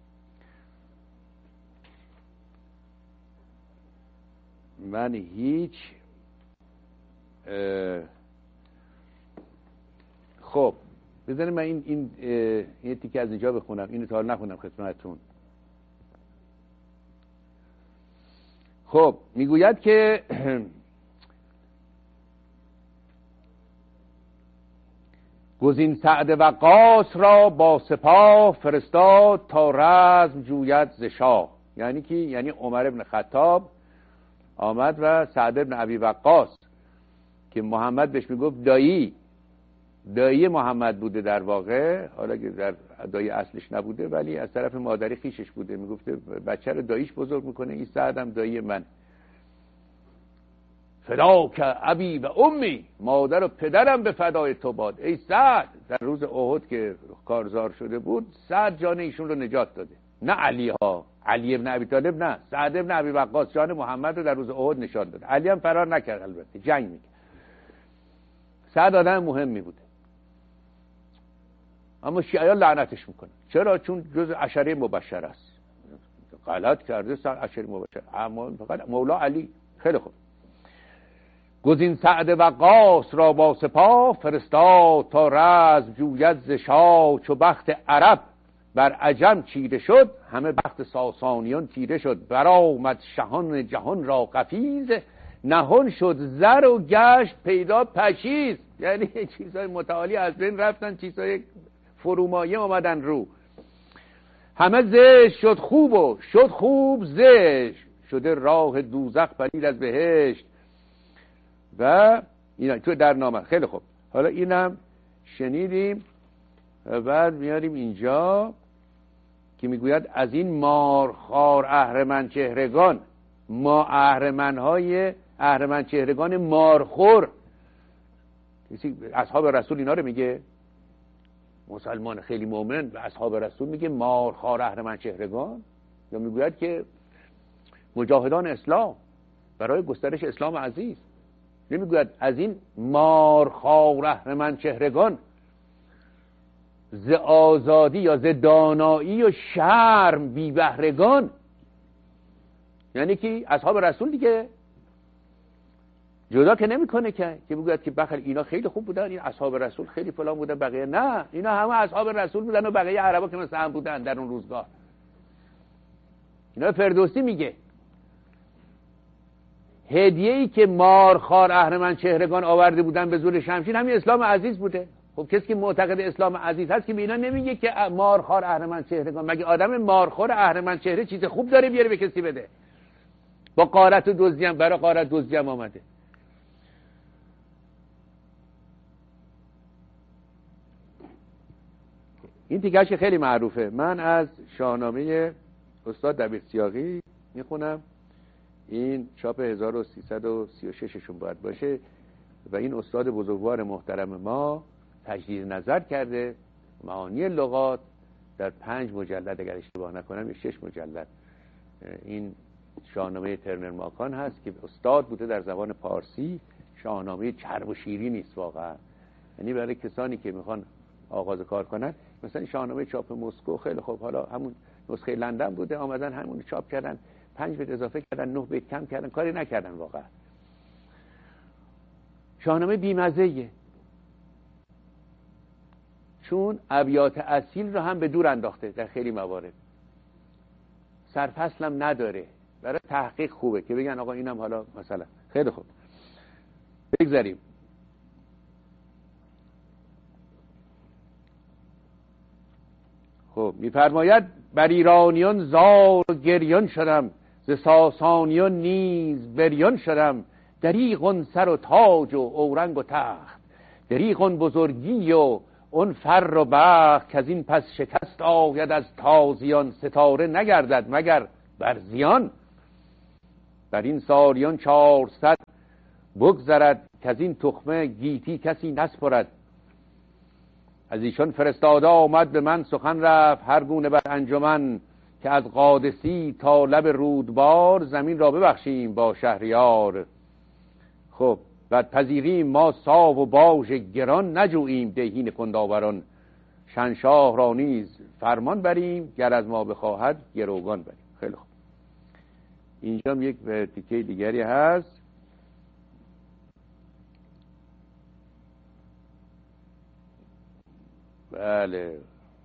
من هیچ خب بذارید من این این این تیکه از اینجا بخونم، اینو تا حالا نخونم خدمتتون. خب میگوید که گزین سعد وقاص را با سپاه فرستاد تا رزم جوید ز شاه. یعنی کی؟ یعنی عمر بن خطاب آمد و سعد بن ابی وقاص که محمد بهش میگفت دایی دایی محمد بوده در واقع، حالا که در دایی اصلش نبوده ولی از طرف مادری خیشش بوده، میگفته بچه رو داییش بزرگ میکنه، این سعد هم دایی من. فداک ابی و امی، مادر و پدرم به فدای تو باد. ای سعد، در روز احد که کارزار شده بود سعد جان ایشون رو نجات داده، نه علی ها، علی ابن ابی طالب نه، سعد ابن ابی وقاص جان محمد رو در روز احد نشان داد. علی هم فرار نکرد، البته جنگ میکرد. سعد آدم مهمی بوده اما شیعیان لعنتش میکنه. چرا؟ چون جز عشره مبشر است، غلط کرده سر عشره مبشر، اما فقط مولا علی. خیلی خوب. گزین سعد وقاص را با سپاه فرستاد تا رزم جوید ز شاه. چو بخت عرب بر عجم چیره شد، همه بخت ساسانیان تیره شد. برآمد شهان جهان را قفیز، نهان شد زر و گشت پیدا پشیز. یعنی چیزای متعالی از بین رفتن، چیزای فرومایه آمدن رو. همه زشت شد خوب و شد خوب زشت، شده راه دوزخ پدید از بهشت. و اینا تو در نامه. خیلی خوب، حالا اینم شنیدیم. و بعد میاریم اینجا که میگوید از این مارخوار اهرمن چهرگان، ما اهرمنهای اهرمن چهرگان مارخور، کسی اصحاب رسول اینا رو میگه، مسلمان خیلی مؤمن و اصحاب رسول میگه مارخوار اهرمن چهرگان، یا میگوید که مجاهدان اسلام برای گسترش اسلام عزیز. نمیگوید از این مارخوار اهرمن چهرگان ز آزادی یا ز دانایی و شرم بی بهرگان. یعنی که اصحاب رسول دیگه جدا که نمیکنه که که بگوید که بخل اینا خیلی خوب بودن، این اصحاب رسول خیلی فلان بودن، بقیه نه، اینا همه اصحاب رسول بودن و بقیه عربا که مثل هم بودن در اون روزگار. اینا فردوسی میگه هدیه‌ای که مارخوار اهرمن چهرگان آورده بودن به زور شمشیر همین اسلام عزیز بوده. خب کسی که معتقد اسلام عزیز هست که به اینا نمیگه که مارخوار اهرمن چهرگان. مگه آدم مارخور اهرمن چهره چیز خوب داره بیاره به کسی بده؟ با غارت و دزدی هم برای غارت دزدی هم آمده. این تیکه‌اش خیلی معروفه. من از شاهنامه استاد دبیرسیاقی میخونم، این چاپ هزار و سیصد و سی و شش شون باید باشه و این استاد بزرگوار محترم ما تجدید نظر کرده معانی لغات در پنج مجلد، اگر اشتباه نکنم یا شش مجلد. این شاهنامه ترنر ماکان هست که استاد بوده در زبان پارسی. شاهنامه چرب و شیری نیست واقعا، یعنی برای کسانی که میخوان آغاز کار کنن. مثلا شاهنامه چاپ مسکو خیلی خوب، حالا همون نسخه لندن بوده، آمدن همون چاپ کردن، پنج بیت اضافه کردن، نه بیت کم کردن، کاری نکردن واقعا. شاهنامه بیمزه‌ایه چون ابیات اصیل رو هم به دور انداخته در خیلی موارد، سرفصل هم نداره، برای تحقیق خوبه که بگن آقا اینم حالا مثلا. خیلی خوب بگذاریم. خب میفرماید بر ایرانیان زار و گریان شدم، ز ساسانیان نیز بریان شدم. دریغ سر و تاج و اورنگ و تخت، دریغ بزرگی و اون فر و بخت که از این پس شکست آید از تازیان، ستاره نگردد مگر بر زیان. بر این سالیان چهارصد بگذرد که از این تخمه گیتی کسی نسپرد. از ایشان فرستاده آمد به من سخن رفت هر گونه بر انجمن، که از قادسی تا لب رودبار زمین را ببخشیم با شهریار. خب بعد پذیریم ما ساو و باژ گران، نجوییم دهین کنداوران. شنشاه را نیز فرمان بریم گر از ما بخواهد گروگان بریم. خیلی خوب، اینجا هم یک تیکه دیگری هست. بله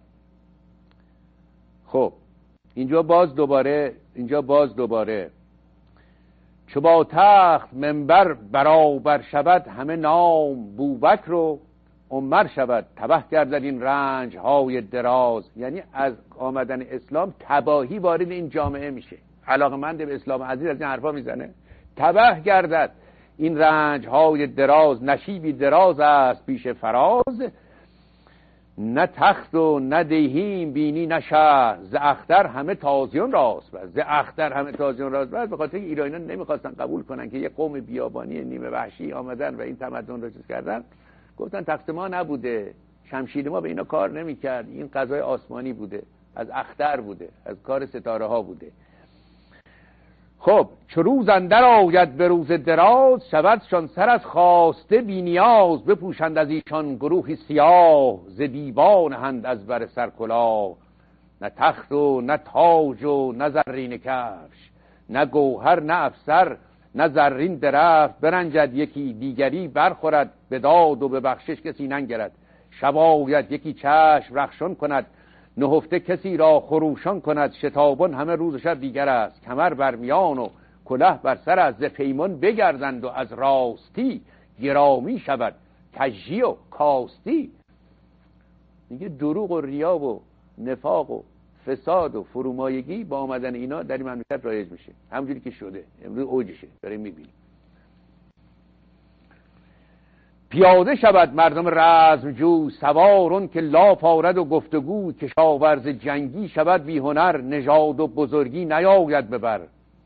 خب اینجا باز دوباره اینجا باز دوباره چو با تخت منبر برابر شود، همه نام بوبکر و عمر شود. تباه گردد این رنج های دراز، یعنی از آمدن اسلام تباهی وارد این جامعه میشه. علاقمند به اسلام عزیز از این حرفا میزنه. تباه گردد این رنج های دراز، نشیبی دراز است پیش فراز. نه تخت و نه دیهیم بینی نه شهر، ز اختر همه تازیان راست بس. ز اختر همه تازیان راست بس. به خاطر ایرانیان نمیخواستن قبول کنن که یه قوم بیابانی نیمه وحشی آمدن و این تمدن رو چیز کردن. گفتن تخت ما نبوده، شمشیر ما به اینا کار نمیکرد، این قضای آسمانی بوده، از اختر بوده، از کار ستاره ها بوده. خب چو روز اندر آید به روز دراز، شودشان سر از خواسته بی نیاز. بپوشند از ایشان گروهی سیاه، ز دیوان هند از بر سر کلاه. نه تخت و نه تاج و نه زرین کفش، نه گوهر نه افسر نه زرین درفت. برنجد یکی دیگری برخورد، به داد و به بخشش کسی ننگرد. شب آید یکی چشم رخشان کند، نهفته کسی را خروشان کند. شتابان همه روز و شب دیگر است، کمر بر میان و کله بر سر است. ز پیمان بگردند و از راستی، گرامی شود کژی و کاستی. میگه دروغ و ریا و نفاق و فساد و فرومایگی با آمدن اینا در این مملکت رایج میشه، همونجوری که شده امروز اوجشه داریم میبینیم. پیاده شود مردم رزم جو، سوارون که لاف آرد و گفتگو. کشاورز جنگی شود بی هنر، نژاد و بزرگی نیاید ببر.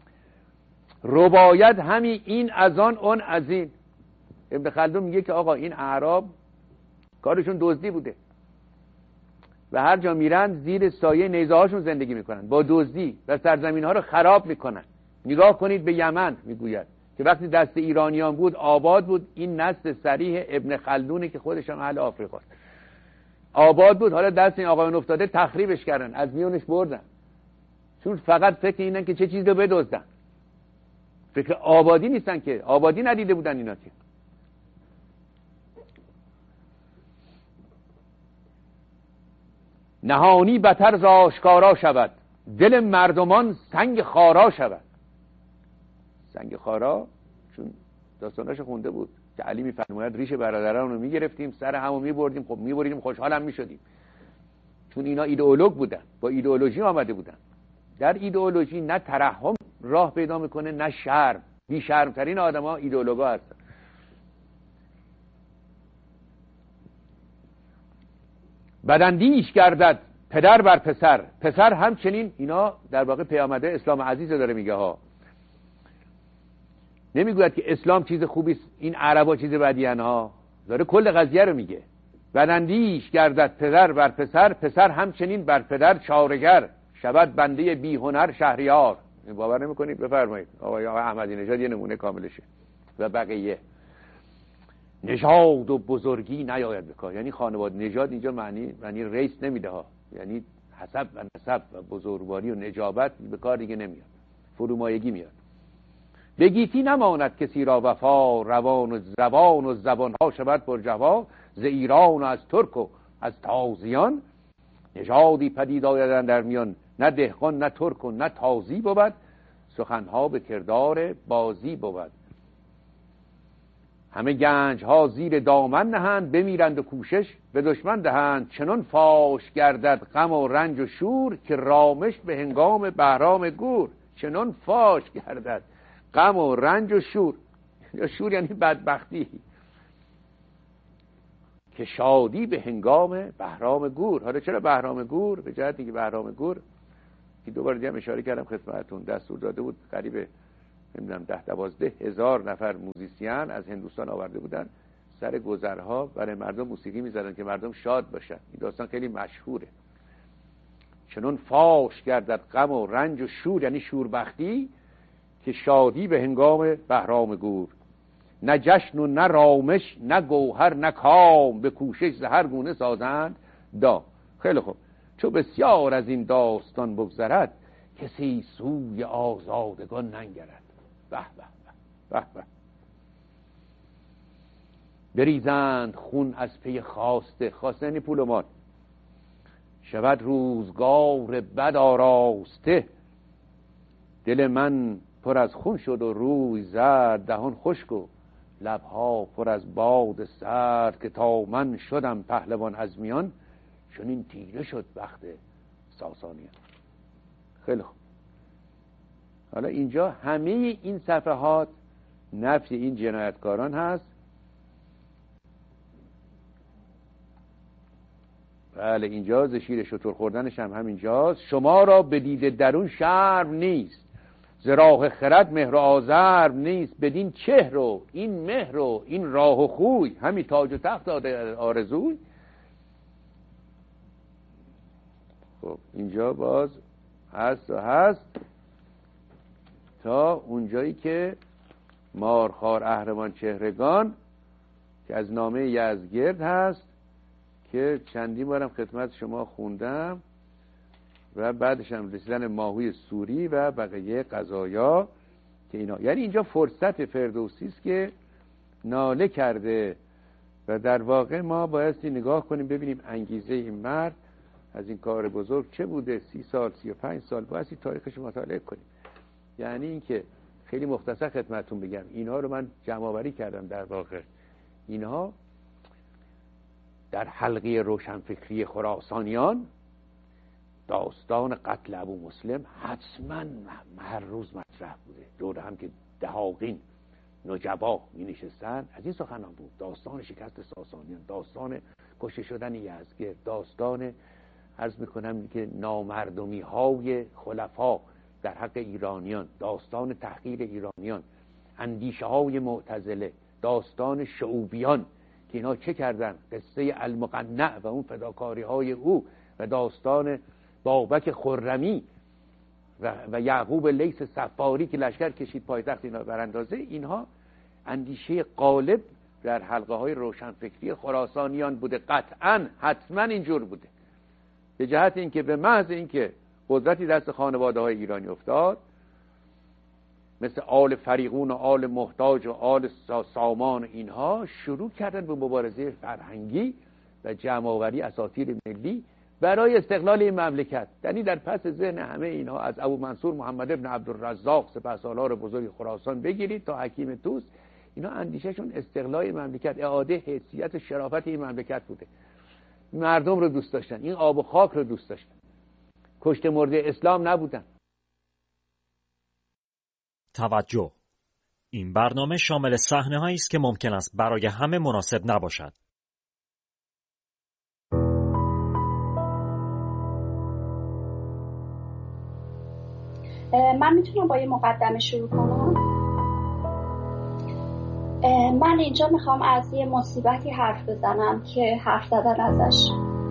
رباید همی این از آن اون از این. ابن خلدون میگه که آقا این اعراب کارشون دزدی بوده و هر جا میرن زیر سایه نیزه هاشون زندگی میکنن با دزدی و سرزمین ها رو خراب میکنن. نگاه کنید به یمن، میگوید که وقتی دست ایرانیان بود آباد بود. این نسل صریح ابن خلدونه که خودش هم اهل آفریقاست. آباد بود، حالا دست این آقایان افتاده تخریبش کردن، از میونش بردن، چون فقط فکر اینن که چه چیزی رو بدزدن. فکر آبادی نیستن، که آبادی ندیده بودن اینا. که نهانی بتر ز آشکارا شود، دل مردمان سنگ خارا شود. سنگ خارا چون داستاناش خونده بود که علی میفرماید ریش برادران رو میگرفتیم، سر همو میبردیم، خب میبردیم خوشحالم میشدیم، چون اینا ایدئولوگ بودن، با ایدئولوژی آمده بودن. در ایدئولوژی نه ترحم راه پیدا میکنه نه شرم. بی شرمترین آدما ایدئولوگا هستن. بداندیش گردد پدر بر پسر، پسر همچنین. اینا در واقع پیامده اسلام عزیز داره میگه ها، نمیگوید که اسلام چیز خوبی، این عربا چیز بدی ها، داره کل قضیه رو میگه. بداندیش گردد پدر بر پسر، پسر همچنین بر پدر چارگر. شود بنده بی هنر شهریار. باور نمیکنید؟ بفرمایید. آقای احمدی نژاد یه نمونه کاملشه و بقیه. نژاد و بزرگی نیاید بکار، یعنی خانواده. نژاد اینجا معنی معنی رئیس نمیده ها، یعنی حسب و نسب و بزرگواری و نجابت به کار دیگه نمیاد، فرومایگی میاد. به گیتی نماند کسی را وفا، روان و زبان و زبان ها شود پر جوا. ز ایران و از ترک و از تازیان، نژادی پدید آیدن در میان. نه دهقان نه ترک و نه تازی بود، سخنها به کردار بازی بود. همه گنج ها زیر دامن نهند، بمیرند و کوشش به دشمن دهند. چنان فاش گردد غم و رنج و شور، که رامش به هنگام بهرام گور. چنان فاش گردد غم و رنج و شور، یا شور یعنی بدبختی، که شادی به هنگام بهرام گور. حالا چرا بهرام گور؟ به جهتی که بهرام گور که دوباره دیگه اشاره کردم خدمتتون، دستور داده بود قریب نمیدونم ده دوازده هزار نفر موزیسین از هندوستان آورده بودن، سر گذرها برای مردم موسیقی میزدن که مردم شاد باشن. این داستان خیلی مشهوره. چنون فاش گردد غم و رنج و شور، یعنی شوربختی، که شادی به هنگام بهرام گور. نه جشن و نه رامش، نه گوهر نه کام، به کوشش ز هر گونه سازند دام. خیلی خوب. چو بسیار از این داستان بگذرد، کسی سوی آزادگان ننگرد. به به به به به. بریزند خون از پی خواسته، خواسته یعنی پول و مال، شود روزگار بد آراسته. دل من پر از خون شد و روی زرد، دهان خشک و لبها پر از باد سرد. که تا من شدم پهلوان از میان، چون این تیره شد وقت ساسانیان. خیلی خوب. حالا اینجا همه این صفحات نفی این جنایتکاران هست. بله اینجا ز شیر شتر خوردنش هم همینجاست. شما را به دید درون شرم نیست، ز راه خرد مهر و آزرم نیست. بدین چهر و این مهر و این راه و خوی، همی تاج و تخت داده آرزوی. خب اینجا باز هست و هست تا اونجایی که مارخوار اهرمان چهرگان که از نامه یزدگرد هست که چندین بارم خدمت شما خوندم، و بعدش هم رسیدن ماهوی سوری و بقیه قضایا که اینا، یعنی اینجا فرصت فردوسی است که ناله کرده و در واقع ما بایستی نگاه کنیم ببینیم انگیزه این مرد از این کار بزرگ چه بوده. سی سال سی و پنج سال بایستی تاریخش مطالعه کنیم. یعنی اینکه خیلی مختصر خدمتتون بگم، اینها رو من جمع آوری کردم. در واقع اینها در حلقه روشنفکری خراسانیان داستان قتل ابو مسلم حتما هر روز مطرح بوده. دور هم که دهاقین نجبا می نشستن از این سخنان بود. داستان شکست ساسانیان، داستان کشته شدن یزدگرد، داستان عرض میکنم که نامردمی های خلفا در حق ایرانیان، داستان تحقیر ایرانیان، اندیشه های معتزله، داستان شعوبیان که اینا چه کردن، قصه المقنع و اون فداکاری های او، و داستان بابک خرمی و, و یعقوب لیث صفاری که لشکر کشید پایتخت اینا براندازه. اینها اندیشه غالب در حلقه های روشنفکری خراسانیان بوده. قطعا حتما اینجور بوده، به جهت اینکه به محض اینکه قدرتی دست خانواده های ایرانی افتاد، مثل آل فریقون و آل محتاج و آل سامان، اینها شروع کردن به مبارزه فرهنگی و جمع‌آوری اساطیر ملی برای استقلال این مملکت. یعنی در پس ذهن همه اینها از ابو منصور محمد ابن عبدالرزاق سپهسالار بزرگ خراسان بگیرید تا حکیم طوس، اینا اندیشهشون استقلال مملکت، اعاده حیثیت و شرافت این مملکت بوده. مردم رو دوست داشتن، این آب و خاک رو دوست داشتن، کشته مرده اسلام نبودن. توجه، این برنامه شامل صحنه‌هایی است که ممکن است برای همه مناسب نباشد. من میتونم با یه مقدمه شروع کنم؟ من اینجا میخوام از یه مصیبتی حرف بزنم که حرف زدن ازش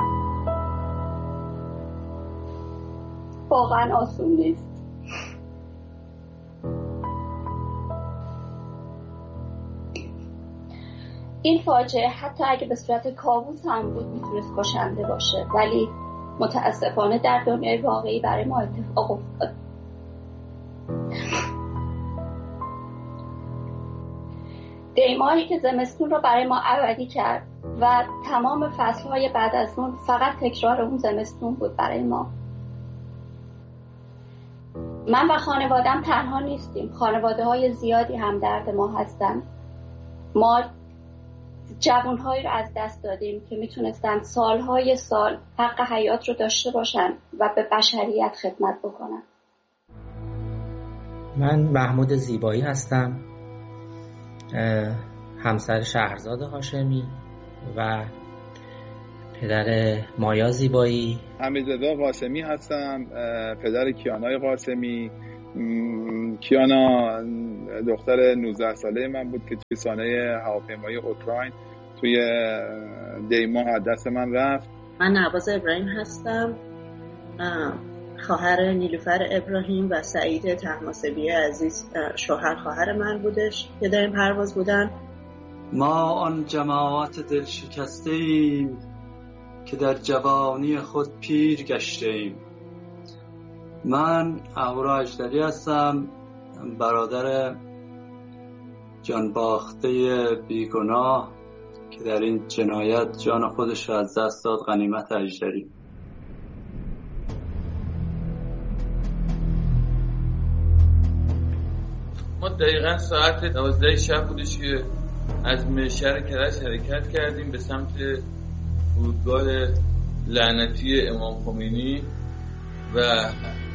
واقعا آسون نیست. این فاجعه حتی اگه به صورت کابوس هم بود میتونست کشنده باشه، ولی متاسفانه در دنیای واقعی برای ما اتفاق افتاد. دیماهی که زمستون رو برای ما ابدی کرد و تمام فصلهای بعد از اون فقط تکرار اون زمستون بود برای ما. من و خانوادم تنها نیستیم، خانواده های زیادی هم درد ما هستن. ما جوانهایی رو از دست دادیم که میتونستن سالهای سال حق حیات رو داشته باشن و به بشریت خدمت بکنن. من محمود زیبایی هستم، همسر شهرزاد هاشمی و پدر مایا زیبایی. حمیدرضا قاسمی هستم، پدر کیانای قاسمی. کیانا دختر نوزده ساله من بود که توی سانحه هواپیمایی اوکراین توی دی ماه از دست من رفت. من نواز ابراهیم هستم، خواهر نیلوفر ابراهیم و سعید طهماسبی عزیز شوهر خواهر من بودش که در این پرواز بودن. ما آن جماعت دل شکسته ایم که در جوانی خود پیر گشته ایم. من اهورا اجدری هستم، برادر جانباخته بیگناه که در این جنایت جان خودش را از دست داد، غنیمت اجدری. ما دقیقا ساعت دوازده شب بودش که از شهر کرج حرکت کردیم به سمت فرودگاه لعنتی امام خمینی و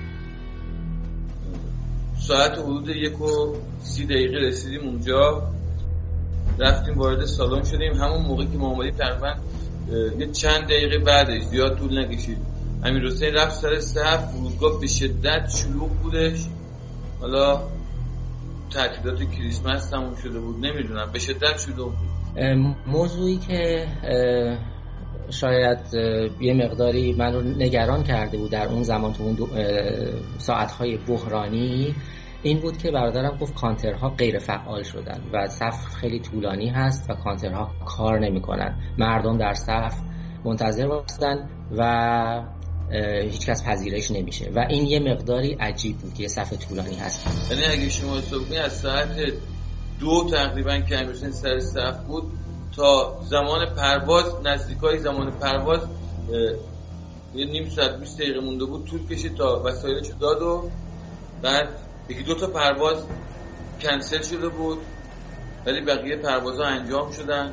ساعت حدود یک و سی دقیقه رسیدیم اونجا. رفتیم وارد سالن شدیم. همون موقع که ما اومدیم تقریبا یه چند دقیقه بعدش، زیاد طول نکشید، امیرحسین رفت سر صف. فرودگاه به شدت شلوغ بودش. حالا تعطیلات کریسمس تموم شده بود، نمیدونم، به شدت شلوغ بود. موضوعی که شاید یه مقداری من رو نگران کرده بود در اون زمان تو اون ساعتهای بحرانی این بود که برادرم گفت کانترها غیر فعال شدن و صف خیلی طولانی هست و کانترها کار نمی کنن. مردم در صف منتظر باشدن و هیچ کس پذیرش نمیشه و این یه مقداری عجیب بود که یه صف طولانی هست. یعنی اگه شما حساب کنید از ساعت دو تقریبا که امیرحسین سر صف بود تا زمان پرواز، نزدیکای زمان پرواز یه نیم ساعت بیست دقیقه مونده بود، طول کشید تا وسایلشو داد و بعد یکی دو تا پرواز کنسل شده بود ولی بقیه پروازها انجام شدن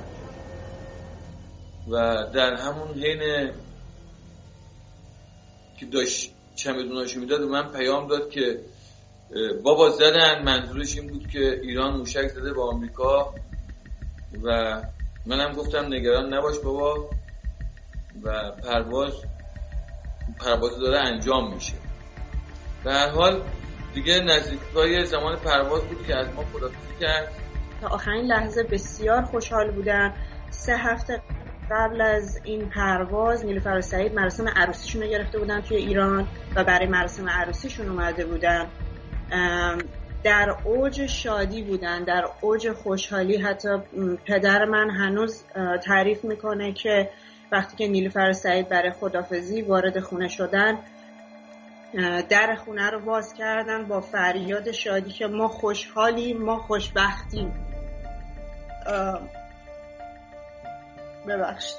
و در همون حین که داشت چمدوناشو میداد و من پیام داد که بابا زدن. منظورش این بود که ایران موشک زده با آمریکا و منم گفتم نگران نباش بابا و پرواز پرواز داره انجام میشه. به هر حال دیگه نزدیکای زمان پرواز بود که از ما خداحافظی کرد. تا آخرین لحظه بسیار خوشحال بودن. سه هفته قبل از این پرواز نیلوفر و سعید مراسم عروسیشون رو گرفته بودن توی ایران و برای مراسم عروسیشون اومده بودن. در اوج شادی بودن، در اوج خوشحالی. حتی پدر من هنوز تعریف میکنه که وقتی که نیلوفر و سعید برای خداحافظی وارد خونه شدن، در خونه رو باز کردن با فریاد شادی که ما خوشحالیم، ما خوشبختیم. ببخشید.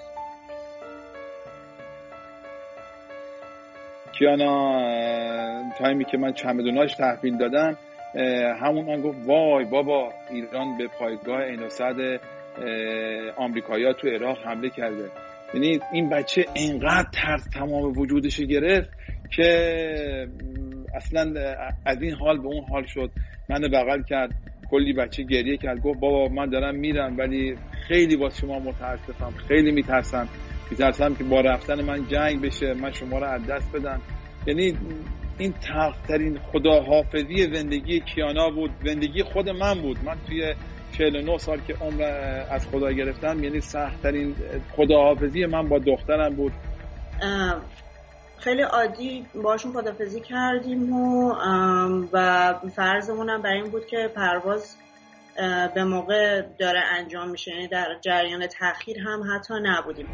کیانا تایمی که من چمدوناش تحویل دادم همون من گفت وای بابا ایران به پایگاه عین الاسد آمریکایی‌ها تو عراق حمله کرده. یعنی این بچه اینقدر ترس تمام وجودش گرفت که اصلا از این حال به اون حال شد. منو بغل کرد، کلی بچه گریه کرد، گفت بابا من دارم میرم ولی خیلی واسه شما متاسفم، خیلی میترسم میترسم که با رفتن من جنگ بشه، من شما رو از دست بدم. یعنی این تلخترین خداحافظی زندگی کیانا بود، زندگی خود من بود. من توی چهل و نه سال که عمر از خدا گرفتم، یعنی سخت‌ترین خداحافظی من با دخترم بود. خیلی عادی باشون خداحافظی کردیم و و فرضمون هم برای این بود که پرواز به موقع داره انجام میشه، یعنی در جریان تأخیر هم حتی نبودیم.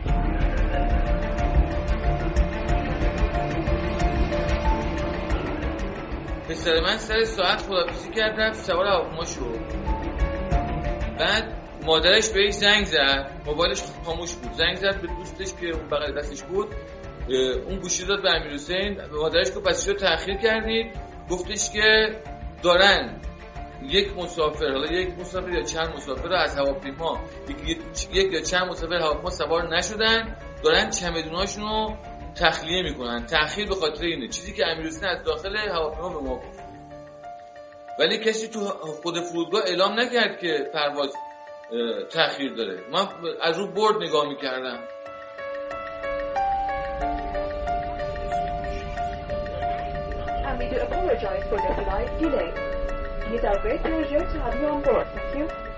پسر من سر ساعت خداحافظی کرد، رفت سوار هواپیما شد. بعد مادرش بهش زنگ زد، موبایلش خاموش بود. زنگ زد به دوستش که اون بغل دستش بود، اون گوشی داد به امیرحسین. به مادرش گفت پس چرا تأخیر کردید؟ گفتش که دارن یک مسافر، حالا یک مسافر یا چند مسافر رو از هواپیما، یک, یک یا چند مسافر هواپیما سوار نشدن، دارن چمدوناشون رو تخلیه میکنن. تأخیر به خاطر اینه، چیزی که امیرحسین از داخل هواپیما به ما گفت. ولی کسی تو خود فرودگاه اعلام نکرد که پرواز تأخیر داره. من از رو بورد نگاه میکردم. apologize for the slight delay. It is our great pleasure to have you on board. Thank you.